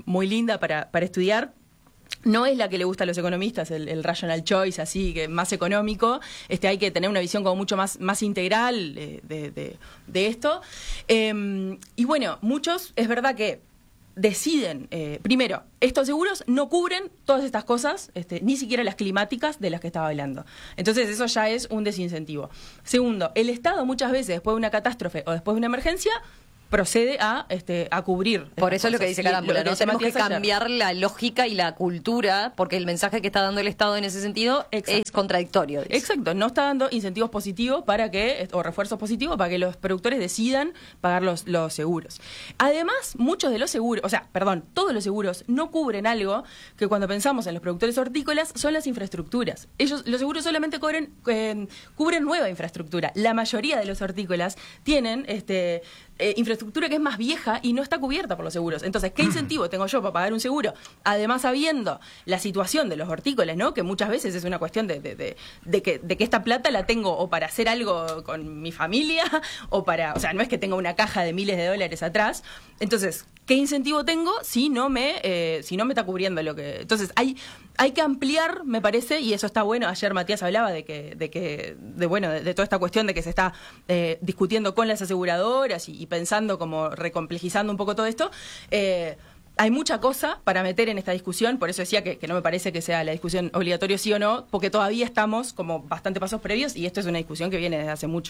muy linda para, para estudiar. No es la que le gusta a los economistas, el, el rational choice, así que más económico. Este, hay que tener una visión como mucho más, más integral de, de, de, de esto. Eh, y bueno, muchos, es verdad que deciden, eh, primero, estos seguros no cubren todas estas cosas, este, ni siquiera las climáticas de las que estaba hablando. Entonces eso ya es un desincentivo. Segundo, el Estado muchas veces, después de una catástrofe o después de una emergencia, procede a este a cubrir. Por eso es lo que dice Carámbula, ¿no? Tenemos que Matías cambiar ayer. la lógica y la cultura, porque el mensaje que está dando el Estado en ese sentido Exacto. es contradictorio. Dice. Exacto, no está dando incentivos positivos para que, o refuerzos positivos para que los productores decidan pagar los, los seguros. Además, muchos de los seguros, o sea, perdón, todos los seguros no cubren algo que cuando pensamos en los productores hortícolas son las infraestructuras. Ellos, los seguros solamente cubren, eh, cubren nueva infraestructura. La mayoría de los hortícolas tienen este Eh, infraestructura que es más vieja y no está cubierta por los seguros. Entonces, ¿qué incentivo tengo yo para pagar un seguro? Además, sabiendo la situación de los hortícolas, ¿no? Que muchas veces es una cuestión de, de, de, de, que, de que esta plata la tengo o para hacer algo con mi familia o para... O sea, no es que tenga una caja de miles de dólares atrás. Entonces, ¿qué incentivo tengo si no me, eh, si no me está cubriendo lo que... Entonces, hay... Hay que ampliar, me parece, y eso está bueno. Ayer Matías hablaba de que, de que, de bueno, de, de toda esta cuestión de que se está eh, discutiendo con las aseguradoras y, y pensando como recomplejizando un poco todo esto. Eh, hay mucha cosa para meter en esta discusión, por eso decía que, que no me parece que sea la discusión obligatoria sí o no, porque todavía estamos como bastante pasos previos y esto es una discusión que viene desde hace mucho.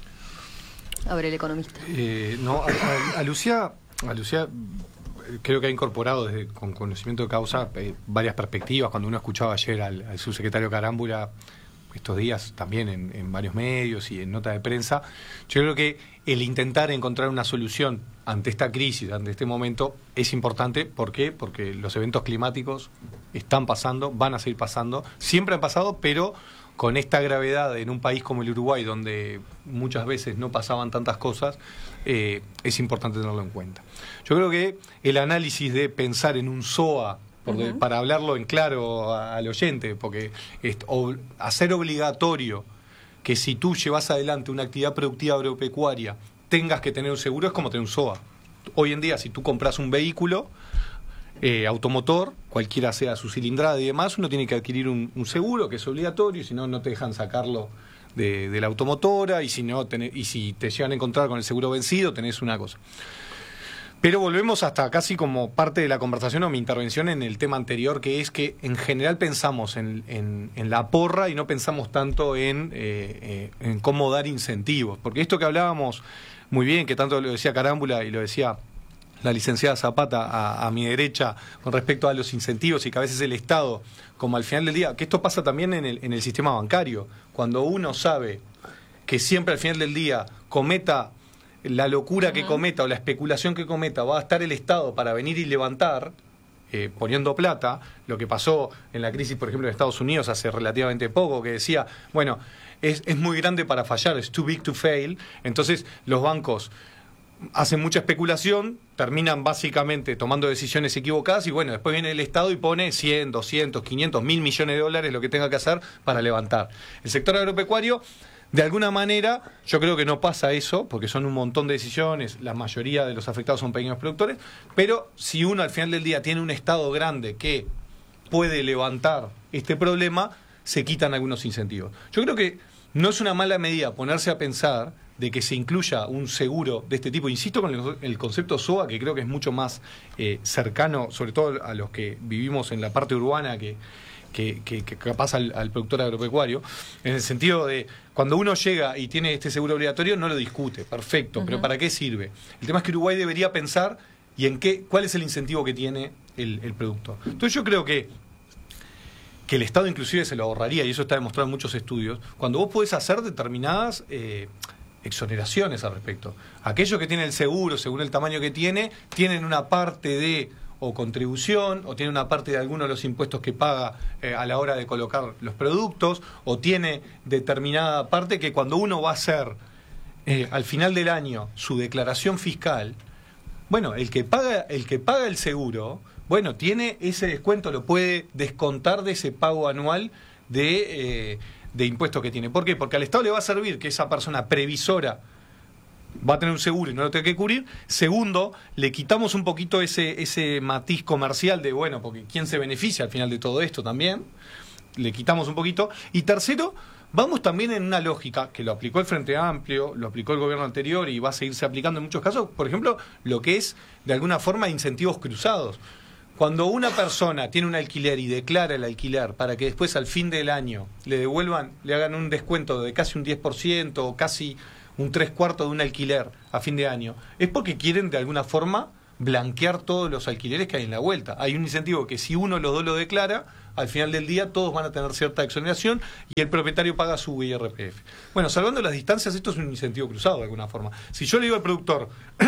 A ver, el economista. Eh, no, a, a, a Lucía, a Lucía creo que ha incorporado desde, con conocimiento de causa eh, varias perspectivas. Cuando uno escuchaba ayer al, al subsecretario Carámbula, estos días también en, en varios medios y en nota de prensa, yo creo que el intentar encontrar una solución ante esta crisis, ante este momento, es importante. ¿Por qué? Porque los eventos climáticos están pasando, van a seguir pasando, siempre han pasado, pero con esta gravedad en un país como el Uruguay, donde muchas veces no pasaban tantas cosas, eh, es importante tenerlo en cuenta. Yo creo que el análisis de pensar en un S O A, por de, uh-huh. para hablarlo en claro a, al oyente, porque es, o, hacer obligatorio que si tú llevas adelante una actividad productiva agropecuaria tengas que tener un seguro, es como tener un S O A. Hoy en día, si tú compras un vehículo eh, automotor, cualquiera sea su cilindrada y demás, uno tiene que adquirir un, un seguro que es obligatorio, y si no, no te dejan sacarlo de, de la automotora, y si no tenés, y si te llegan a encontrar con el seguro vencido, tenés una cosa. Pero volvemos hasta casi como parte de la conversación o mi intervención en el tema anterior, que es que en general pensamos en, en, en la porra y no pensamos tanto en, eh, eh, en cómo dar incentivos. Porque esto que hablábamos muy bien, que tanto lo decía Carámbula y lo decía la licenciada Zapata a, a mi derecha con respecto a los incentivos, y que a veces el Estado, como al final del día, que esto pasa también en el, en el sistema bancario, cuando uno sabe que siempre al final del día cometa la locura uh-huh. que cometa o la especulación que cometa, va a estar el Estado para venir y levantar, eh, poniendo plata, lo que pasó en la crisis, por ejemplo, en Estados Unidos hace relativamente poco, que decía, bueno, es, es muy grande para fallar, es too big to fail, entonces los bancos hacen mucha especulación, terminan básicamente tomando decisiones equivocadas, y bueno, después viene el Estado y pone cien, doscientos, quinientos, mil millones de dólares, lo que tenga que hacer para levantar. El sector agropecuario, de alguna manera, yo creo que no pasa eso, porque son un montón de decisiones, la mayoría de los afectados son pequeños productores, pero si uno al final del día tiene un Estado grande que puede levantar este problema, se quitan algunos incentivos. Yo creo que no es una mala medida ponerse a pensar de que se incluya un seguro de este tipo. Insisto con el, el concepto S O A, que creo que es mucho más eh, cercano, sobre todo a los que vivimos en la parte urbana, que que, que, que capaz al, al productor agropecuario, en el sentido de, cuando uno llega y tiene este seguro obligatorio, no lo discute, perfecto, uh-huh. pero ¿para qué sirve? El tema es que Uruguay debería pensar y en qué, cuál es el incentivo que tiene el, el productor. Entonces yo creo que que el Estado inclusive se lo ahorraría, y eso está demostrado en muchos estudios, cuando vos podés hacer determinadas eh, exoneraciones al respecto. Aquellos que tienen el seguro, según el tamaño que tiene, tienen una parte de o contribución, o tiene una parte de alguno de los impuestos que paga eh, a la hora de colocar los productos, o tiene determinada parte que cuando uno va a hacer eh, al final del año su declaración fiscal, bueno, el que paga, el que paga el seguro, bueno, tiene ese descuento, lo puede descontar de ese pago anual de, eh, de impuestos que tiene. ¿Por qué? Porque al Estado le va a servir que esa persona previsora va a tener un seguro y no lo tiene que cubrir. Segundo, le quitamos un poquito ese, ese matiz comercial de, bueno, porque ¿quién se beneficia al final de todo esto también? Le quitamos un poquito. Y tercero, vamos también en una lógica que lo aplicó el Frente Amplio, lo aplicó el gobierno anterior y va a seguirse aplicando en muchos casos, por ejemplo, lo que es de alguna forma incentivos cruzados. Cuando una persona tiene un alquiler y declara el alquiler para que después al fin del año le devuelvan, le hagan un descuento de casi un diez por ciento o casi un tres cuartos de un alquiler a fin de año, es porque quieren de alguna forma blanquear todos los alquileres que hay en la vuelta. Hay un incentivo que si uno los dos lo declara, al final del día todos van a tener cierta exoneración y el propietario paga su I R P F. Bueno, salvando las distancias, esto es un incentivo cruzado de alguna forma. Si yo le digo al productor,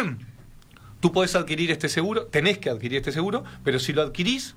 tú podés adquirir este seguro, tenés que adquirir este seguro, pero si lo adquirís,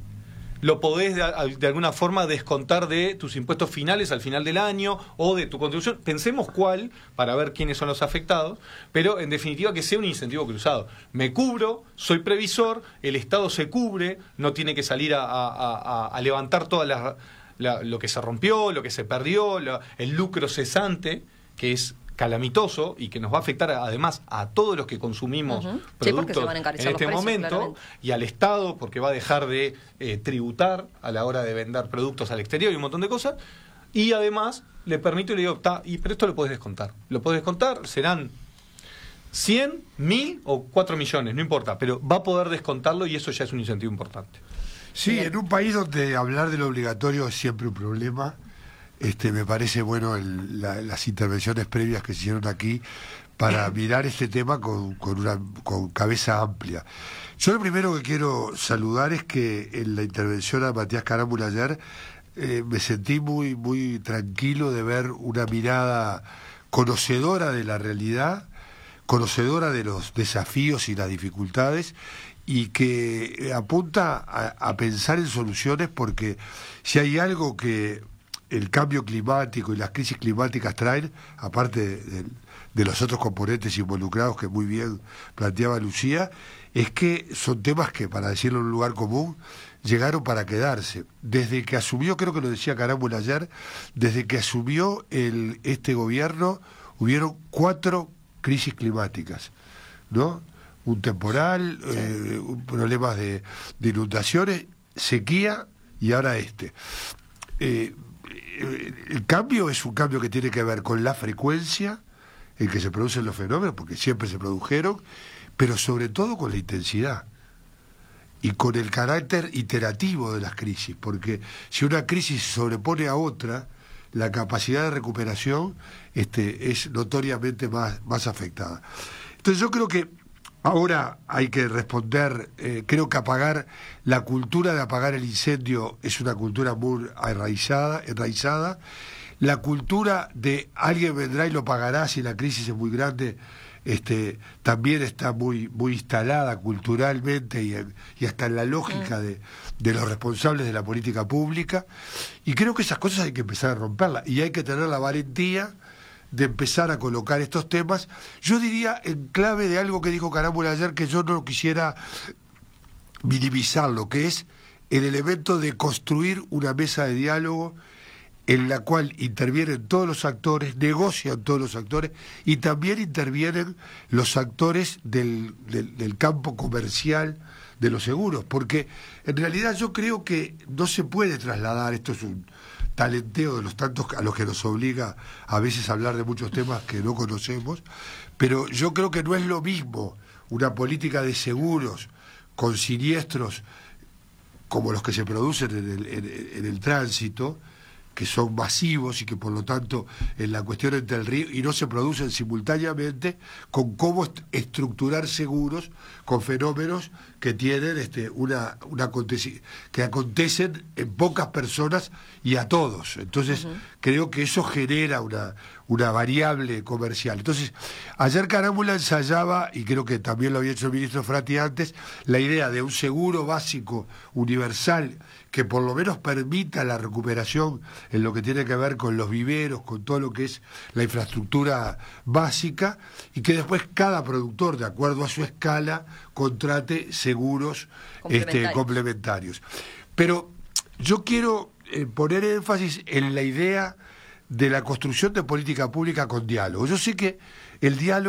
lo podés de, de alguna forma descontar de tus impuestos finales al final del año o de tu contribución. Pensemos cuál, para ver quiénes son los afectados, pero en definitiva que sea un incentivo cruzado. Me cubro, soy previsor, el Estado se cubre, no tiene que salir a, a, a, a levantar todas las, la, lo que se rompió, lo que se perdió, la, el lucro cesante, que es calamitoso y que nos va a afectar además a todos los que consumimos uh-huh. productos sí, en este precios, momento claramente. Y al Estado porque va a dejar de eh, tributar a la hora de vender productos al exterior y un montón de cosas, y además le permito y le digo, ta, y pero esto lo podés descontar, lo podés descontar, serán cien, mil o cuatro millones, no importa, pero va a poder descontarlo y eso ya es un incentivo importante. Sí, en un país donde hablar de lo obligatorio es siempre un problema. Este, me parece bueno el, la, las intervenciones previas que se hicieron aquí para mirar este tema con, con una con cabeza amplia. Yo lo primero que quiero saludar es que en la intervención a Matías Carámbula ayer eh, me sentí muy muy tranquilo de ver una mirada conocedora de la realidad, conocedora de los desafíos y las dificultades, y que apunta a, a pensar en soluciones, porque si hay algo que el cambio climático y las crisis climáticas traen, aparte de, de, de los otros componentes involucrados que muy bien planteaba Lucía, es que son temas que, para decirlo en un lugar común, llegaron para quedarse. Desde que asumió, creo que lo decía Carámbula ayer, desde que asumió el, este gobierno, hubieron cuatro crisis climáticas, ¿no? Un temporal, sí. eh, problemas de, de inundaciones, sequía y ahora este. Eh, El cambio es un cambio que tiene que ver con la frecuencia en que se producen los fenómenos, porque siempre se produjeron, pero sobre todo con la intensidad y con el carácter iterativo de las crisis, porque si una crisis se sobrepone a otra, la capacidad de recuperación este, es notoriamente más, más afectada. Entonces yo creo que ahora hay que responder, eh, creo que apagar, la cultura de apagar el incendio es una cultura muy enraizada, enraizada. La cultura de alguien vendrá y lo pagará si la crisis es muy grande, este, también está muy muy instalada culturalmente y, en, y hasta en la lógica de, de los responsables de la política pública. Y creo que esas cosas hay que empezar a romperlas y hay que tener la valentía de empezar a colocar estos temas, yo diría en clave de algo que dijo Carámbula ayer, que yo no quisiera minimizar, lo que es el elemento de construir una mesa de diálogo en la cual intervienen todos los actores, negocian todos los actores y también intervienen los actores del, del, del campo comercial de los seguros, porque en realidad yo creo que no se puede trasladar, esto es un talenteo de los tantos a los que nos obliga a veces a hablar de muchos temas que no conocemos, pero yo creo que no es lo mismo una política de seguros con siniestros como los que se producen en el, en, en el tránsito, que son masivos y que por lo tanto en la cuestión entre el río y no se producen simultáneamente, con cómo est estructurar seguros con fenómenos que tienen este una una que acontecen en pocas personas y a todos. Entonces uh-huh. creo que eso genera una una variable comercial. Entonces ayer Carámbula ensayaba, y creo que también lo había hecho el ministro Frati antes, la idea de un seguro básico universal que por lo menos permita la recuperación en lo que tiene que ver con los viveros, con todo lo que es la infraestructura básica, y que después cada productor, de acuerdo a su escala, contrate seguros complementarios. Este, complementarios. Pero yo quiero eh, poner énfasis en la idea de la construcción de política pública con diálogo. Yo sé que el diálogo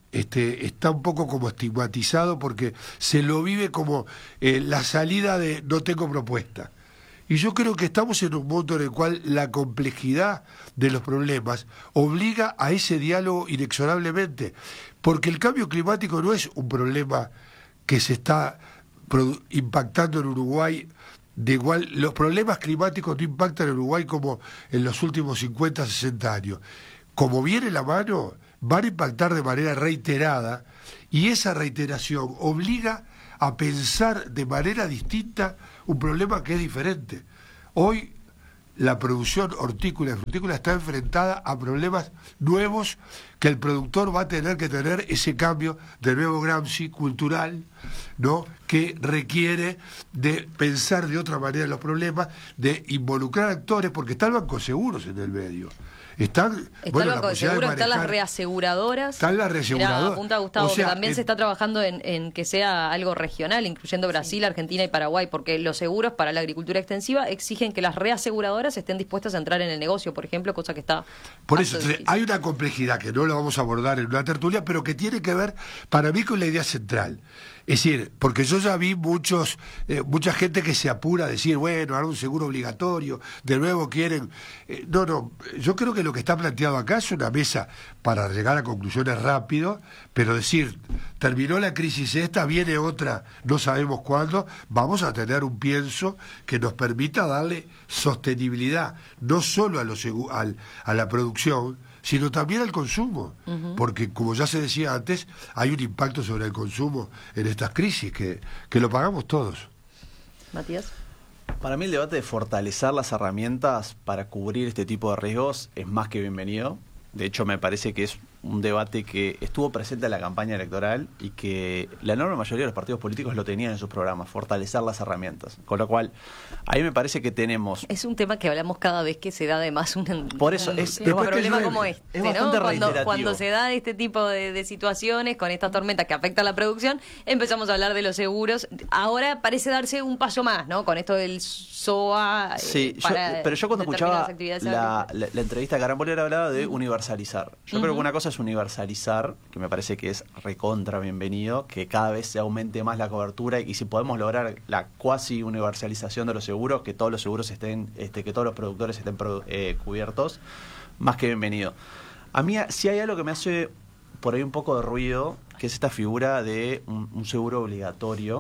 este, está un poco como estigmatizado porque se lo vive como eh, la salida de no tengo propuesta. Y yo creo que estamos en un mundo en el cual la complejidad de los problemas obliga a ese diálogo inexorablemente, porque el cambio climático no es un problema que se está impactando en Uruguay de igual. Los problemas climáticos no impactan en Uruguay como en los últimos cincuenta, sesenta años. Como viene la mano, van a impactar de manera reiterada, y esa reiteración obliga a pensar de manera distinta un problema que es diferente. Hoy la producción hortícola y frutícola está enfrentada a problemas nuevos que el productor va a tener que tener ese cambio de nuevo Gramsci cultural, ¿no?, que requiere de pensar de otra manera los problemas, de involucrar actores, porque está el Banco Seguros en el medio. Están, está bueno, el Banco de Seguros, están las reaseguradoras. Están las reaseguradoras. Mirá, apunta Gustavo, o sea, que también en, se está trabajando en, en que sea algo regional, incluyendo Brasil, sí. Argentina y Paraguay, porque los seguros para la agricultura extensiva exigen que las reaseguradoras estén dispuestas a entrar en el negocio, por ejemplo, cosa que está... Por eso, entonces, hay una complejidad que no la vamos a abordar en una tertulia, pero que tiene que ver, para mí, con la idea central. Es decir, porque yo ya vi muchos, eh, mucha gente que se apura a decir, bueno, ahora un seguro obligatorio, de nuevo quieren... Eh, no, no, yo creo que lo que está planteado acá es una mesa para llegar a conclusiones rápido, pero decir, terminó la crisis esta, viene otra, no sabemos cuándo, vamos a tener un pienso que nos permita darle sostenibilidad, no solo a, los, al, a la producción, sino también al consumo, uh-huh. porque como ya se decía antes, hay un impacto sobre el consumo en estas crisis que, que lo pagamos todos. Matías. Para mí el debate de fortalecer las herramientas para cubrir este tipo de riesgos es más que bienvenido. De hecho, me parece que es un debate que estuvo presente en la campaña electoral y que la enorme mayoría de los partidos políticos lo tenían en sus programas, fortalecer las herramientas. Con lo cual, ahí me parece que tenemos... Es un tema que hablamos cada vez que se da además un, Por eso, un, es, un es problema como este, es ¿no? bastante Cuando, reiterativo. cuando se da este tipo de, de situaciones, con estas tormentas que afectan la producción, empezamos a hablar de los seguros. Ahora parece darse un paso más, ¿no? Con esto del S O A. Sí, eh, para yo, pero yo cuando escuchaba la, la, la entrevista de Carambolera hablaba de uh-huh. universalizar. Yo uh-huh. creo que una cosa es universalizar, que me parece que es recontra bienvenido, que cada vez se aumente más la cobertura, y si podemos lograr la cuasi universalización de los seguros, que todos los seguros estén, este, que todos los productores estén eh, cubiertos, más que bienvenido. A mí sí hay algo que me hace por ahí un poco de ruido, que es esta figura de un, un seguro obligatorio.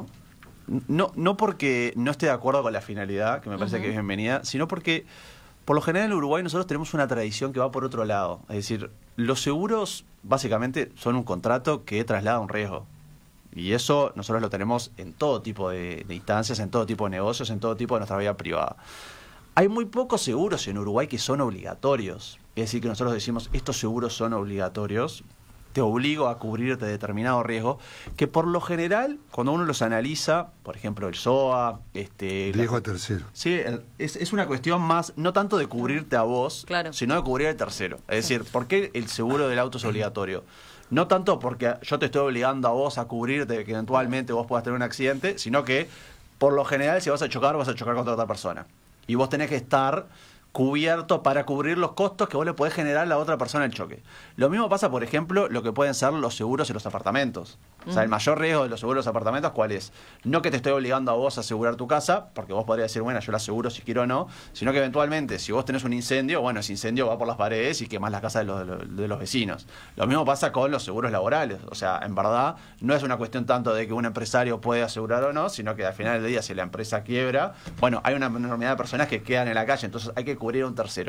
No, no porque no esté de acuerdo con la finalidad, que me parece uh-huh. que es bienvenida, sino porque por lo general en Uruguay nosotros tenemos una tradición que va por otro lado. Es decir, los seguros básicamente son un contrato que traslada un riesgo. Y eso nosotros lo tenemos en todo tipo de, de instancias, en todo tipo de negocios, en todo tipo de nuestra vida privada. Hay muy pocos seguros en Uruguay que son obligatorios. Es decir, que nosotros decimos, estos seguros son obligatorios, te obligo a cubrirte determinado riesgo, que por lo general, cuando uno los analiza, por ejemplo, el S O A... este riesgo a tercero. Sí, el, es, es una cuestión más, no tanto de cubrirte a vos, claro. sino de cubrir al tercero. Es decir, ¿por qué el seguro del auto es obligatorio? No tanto porque yo te estoy obligando a vos a cubrirte, que eventualmente vos puedas tener un accidente, sino que, por lo general, si vas a chocar, vas a chocar contra otra persona. Y vos tenés que estar cubierto para cubrir los costos que vos le podés generar a la otra persona en el choque. Lo mismo pasa, por ejemplo, lo que pueden ser los seguros en los apartamentos. O sea, el mayor riesgo de los seguros de los apartamentos, ¿cuál es? No que te estoy obligando a vos a asegurar tu casa, porque vos podrías decir, bueno, yo la aseguro si quiero o no, sino que eventualmente, si vos tenés un incendio, bueno, ese incendio va por las paredes y quemás las casas de los, de los, de los vecinos. Lo mismo pasa con los seguros laborales. O sea, en verdad, no es una cuestión tanto de que un empresario puede asegurar o no, sino que al final del día, si la empresa quiebra, bueno, hay una enormidad de personas que quedan en la calle, entonces hay que cubrir a un tercero.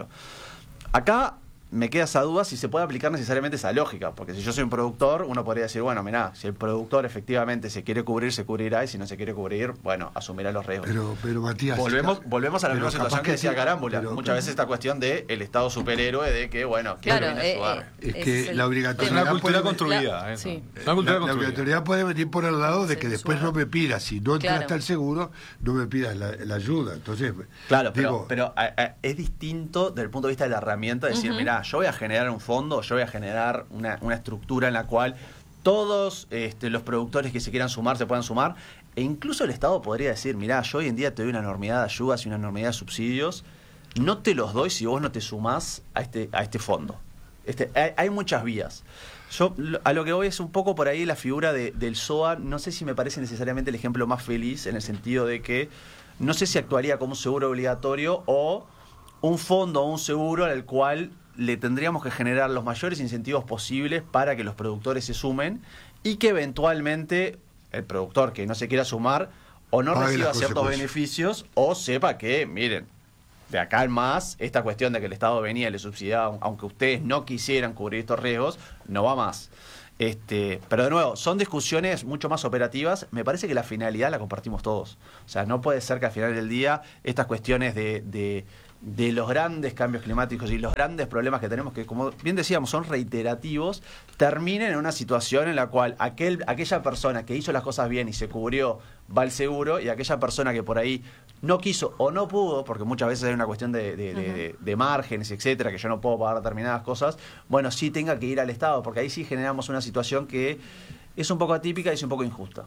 Acá me queda esa duda si se puede aplicar necesariamente esa lógica, porque si yo soy un productor, uno podría decir, bueno, mirá, si el productor efectivamente se quiere cubrir, se cubrirá, y si no se quiere cubrir, bueno, asumirá los riesgos. Pero, pero Matías... Volvemos, volvemos a la misma situación que decía Carámbula. Muchas pero, veces esta cuestión de el Estado superhéroe, de que, bueno, ¿quién claro, viene a ayudar? Eh, es que es el, la obligatoriedad... Es una cultura construida. La, eso. Sí. Una cultura la, construida. La obligatoriedad puede venir por el lado de que después no me pidas, si no entraste claro. al seguro, no me pidas la, la ayuda. Entonces, claro, digo, pero, pero a, a, es distinto desde el punto de vista de la herramienta, decir, uh-huh. mirá, yo voy a generar un fondo, yo voy a generar una, una estructura en la cual todos este, los productores que se quieran sumar se puedan sumar, e incluso el Estado podría decir, mirá, yo hoy en día te doy una enormidad de ayudas y una enormidad de subsidios, no te los doy si vos no te sumás a este, a este fondo. Este, hay, hay muchas vías. Yo a lo que voy es un poco por ahí la figura de, del S O A, no sé si me parece necesariamente el ejemplo más feliz, en el sentido de que no sé si actuaría como un seguro obligatorio o un fondo o un seguro al cual le tendríamos que generar los mayores incentivos posibles para que los productores se sumen y que eventualmente el productor que no se quiera sumar o no Pague reciba las ciertos consecuencias. beneficios o sepa que, miren, de acá en más, esta cuestión de que el Estado venía y le subsidiaba, aunque ustedes no quisieran cubrir estos riesgos, no va más. Este, pero de nuevo, son discusiones mucho más operativas. Me parece que la finalidad la compartimos todos. O sea, no puede ser que al final del día estas cuestiones de, de, de los grandes cambios climáticos y los grandes problemas que tenemos, que como bien decíamos son reiterativos, terminen en una situación en la cual aquel, aquella persona que hizo las cosas bien y se cubrió va al seguro, y aquella persona que por ahí no quiso o no pudo, porque muchas veces hay una cuestión de, de, de, de, de márgenes, etcétera, que yo no puedo pagar determinadas cosas, bueno, sí tenga que ir al Estado, porque ahí sí generamos una situación que es un poco atípica y es un poco injusta.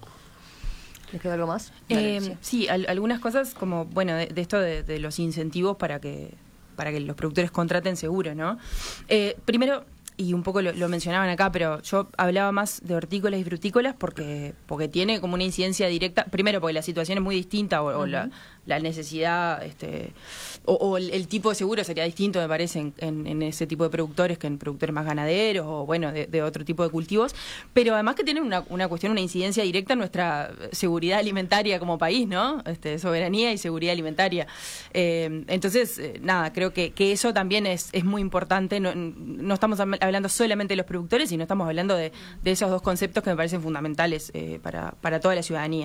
¿Les queda algo más? Eh, Dale, sí. sí, al- algunas cosas como, bueno, de, de esto de, de los incentivos para que para que los productores contraten seguro, ¿no? Eh, primero, y un poco lo, lo mencionaban acá, pero yo hablaba más de hortícolas y frutícolas porque porque tiene como una incidencia directa, primero porque la situación es muy distinta o, o la, la necesidad este o, o el, el tipo de seguro sería distinto, me parece, en, en, en ese tipo de productores que en productores más ganaderos o, bueno, de, de otro tipo de cultivos, pero además que tienen una, una cuestión, una incidencia directa en nuestra seguridad alimentaria como país, ¿no? Este, soberanía y seguridad alimentaria. Eh, entonces, eh, nada, creo que, que eso también es, es muy importante. No, no estamos hablando solamente de los productores, sino estamos hablando de, de esos dos conceptos que me parecen fundamentales eh, para, para toda la ciudadanía.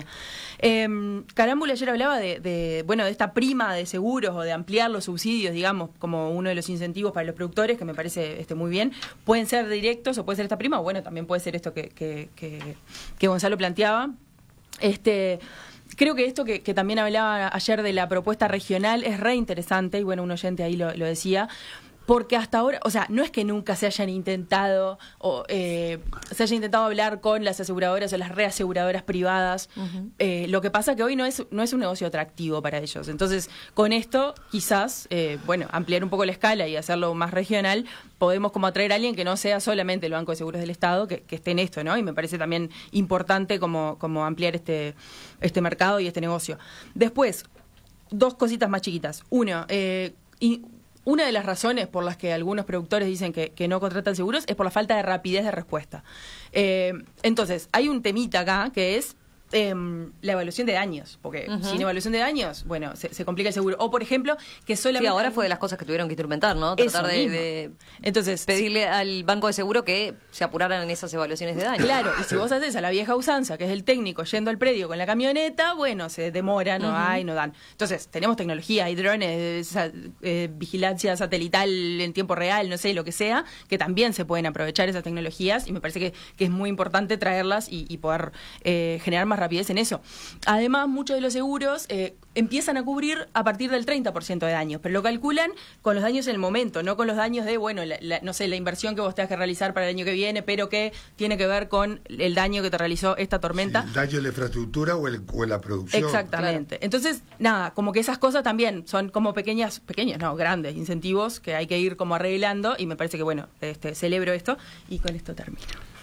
Eh, Carámbula ayer hablaba de, de, bueno, de esta prima de seguros o de ampliar los subsidios, digamos, como uno de los incentivos para los productores, que me parece este, muy bien. Pueden ser directos o puede ser esta prima, o bueno, también puede ser esto que, que, que, que Gonzalo planteaba. Este... Creo que esto que, que también hablaba ayer de la propuesta regional es re interesante, y bueno, un oyente ahí lo, lo decía, porque hasta ahora, o sea, no es que nunca se hayan intentado o eh, se haya intentado hablar con las aseguradoras o las reaseguradoras privadas. Uh-huh. Eh, lo que pasa que hoy no es no es un negocio atractivo para ellos. Entonces, con esto, quizás, eh, bueno, ampliar un poco la escala y hacerlo más regional, podemos como atraer a alguien que no sea solamente el Banco de Seguros del Estado, que, que esté en esto, ¿no? Y me parece también importante como, como ampliar este, este mercado y este negocio. Después, dos cositas más chiquitas. Uno, eh, y una de las razones por las que algunos productores dicen que, que no contratan seguros es por la falta de rapidez de respuesta. Eh, entonces, hay un temita acá que es eh, la evaluación de daños, porque uh-huh. sin evaluación de daños, bueno, se, se complica el seguro. O, por ejemplo, que solamente... Sí, ahora fue de las cosas que tuvieron que instrumentar, ¿no? Tratar de, de Entonces, pedirle sí. al banco de seguro que se apuraran en esas evaluaciones de daños. Claro, y si vos haces a la vieja usanza, que es el técnico yendo al predio con la camioneta, bueno, se demora, no uh-huh. hay, no dan. Entonces, tenemos tecnología, hay drones, sa- eh, vigilancia satelital en tiempo real, no sé, lo que sea, que también se pueden aprovechar esas tecnologías, y me parece que, que es muy importante traerlas y, y poder eh, generar más rapidez en eso. Además, muchos de los seguros eh, empiezan a cubrir a partir del treinta por ciento de daños, pero lo calculan con los daños en el momento, no con los daños de, bueno, la, la, no sé, la inversión que vos tengas que realizar para el año que viene, pero que tiene que ver con el daño que te realizó esta tormenta. Sí, el daño en la infraestructura o, el, o en la producción. Exactamente. Claro. Entonces, nada, como que esas cosas también son como pequeñas, pequeñas, no, grandes incentivos que hay que ir como arreglando, y me parece que, bueno, este, celebro esto, y con esto termino.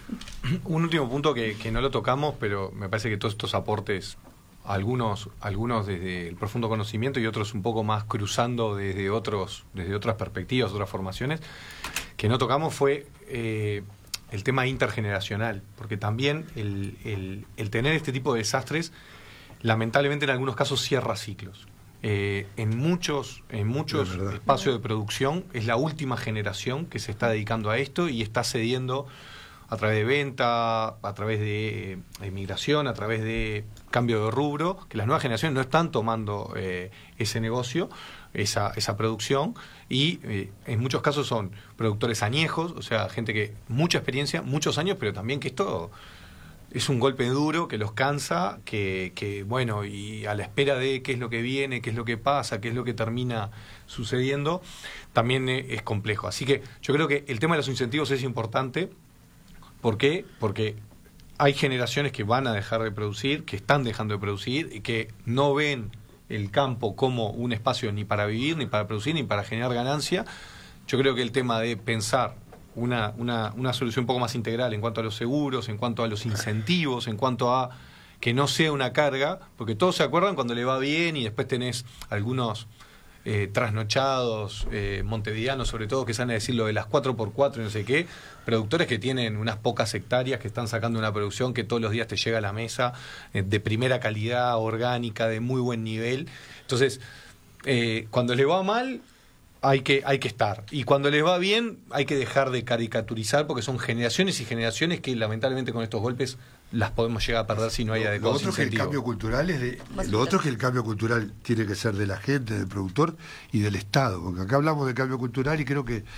Un último punto que, que no lo tocamos, pero me parece que todos estos aportes, algunos algunos desde el profundo conocimiento y otros un poco más cruzando desde otros desde otras perspectivas, otras formaciones, que no tocamos fue eh, el tema intergeneracional, porque también el, el, el tener este tipo de desastres, lamentablemente en algunos casos cierra ciclos. Eh, en muchos en muchos espacios de producción es la última generación que se está dedicando a esto y está cediendo a través de venta, a través de, de migración, a través de cambio de rubro, que las nuevas generaciones no están tomando eh, ese negocio, esa, esa producción, y eh, en muchos casos son productores añejos, o sea, gente que mucha experiencia, muchos años, pero también que esto es un golpe duro que los cansa, que, que bueno, y a la espera de qué es lo que viene, qué es lo que pasa, qué es lo que termina sucediendo, también es complejo. Así que yo creo que el tema de los incentivos es importante. ¿Por qué? Porque hay generaciones que van a dejar de producir, que están dejando de producir y que no ven el campo como un espacio ni para vivir, ni para producir, ni para generar ganancia. Yo creo que el tema de pensar una, una, una solución un poco más integral en cuanto a los seguros, en cuanto a los incentivos, en cuanto a que no sea una carga, porque todos se acuerdan cuando le va bien y después tenés algunos eh, trasnochados, eh, montevideanos sobre todo, que salen a decir lo de las cuatro por cuatro y no sé qué, productores que tienen unas pocas hectáreas, que están sacando una producción que todos los días te llega a la mesa, eh, de primera calidad, orgánica, de muy buen nivel. Entonces, eh, cuando le va mal, hay que, hay que estar. Y cuando les va bien, hay que dejar de caricaturizar, porque son generaciones y generaciones que lamentablemente con estos golpes las podemos llegar a perder si no hay adecuados incentivos. Lo otro es que el cambio cultural es de, lo otro es que el cambio cultural tiene que ser de la gente, del productor y del Estado, porque acá hablamos de cambio cultural y creo que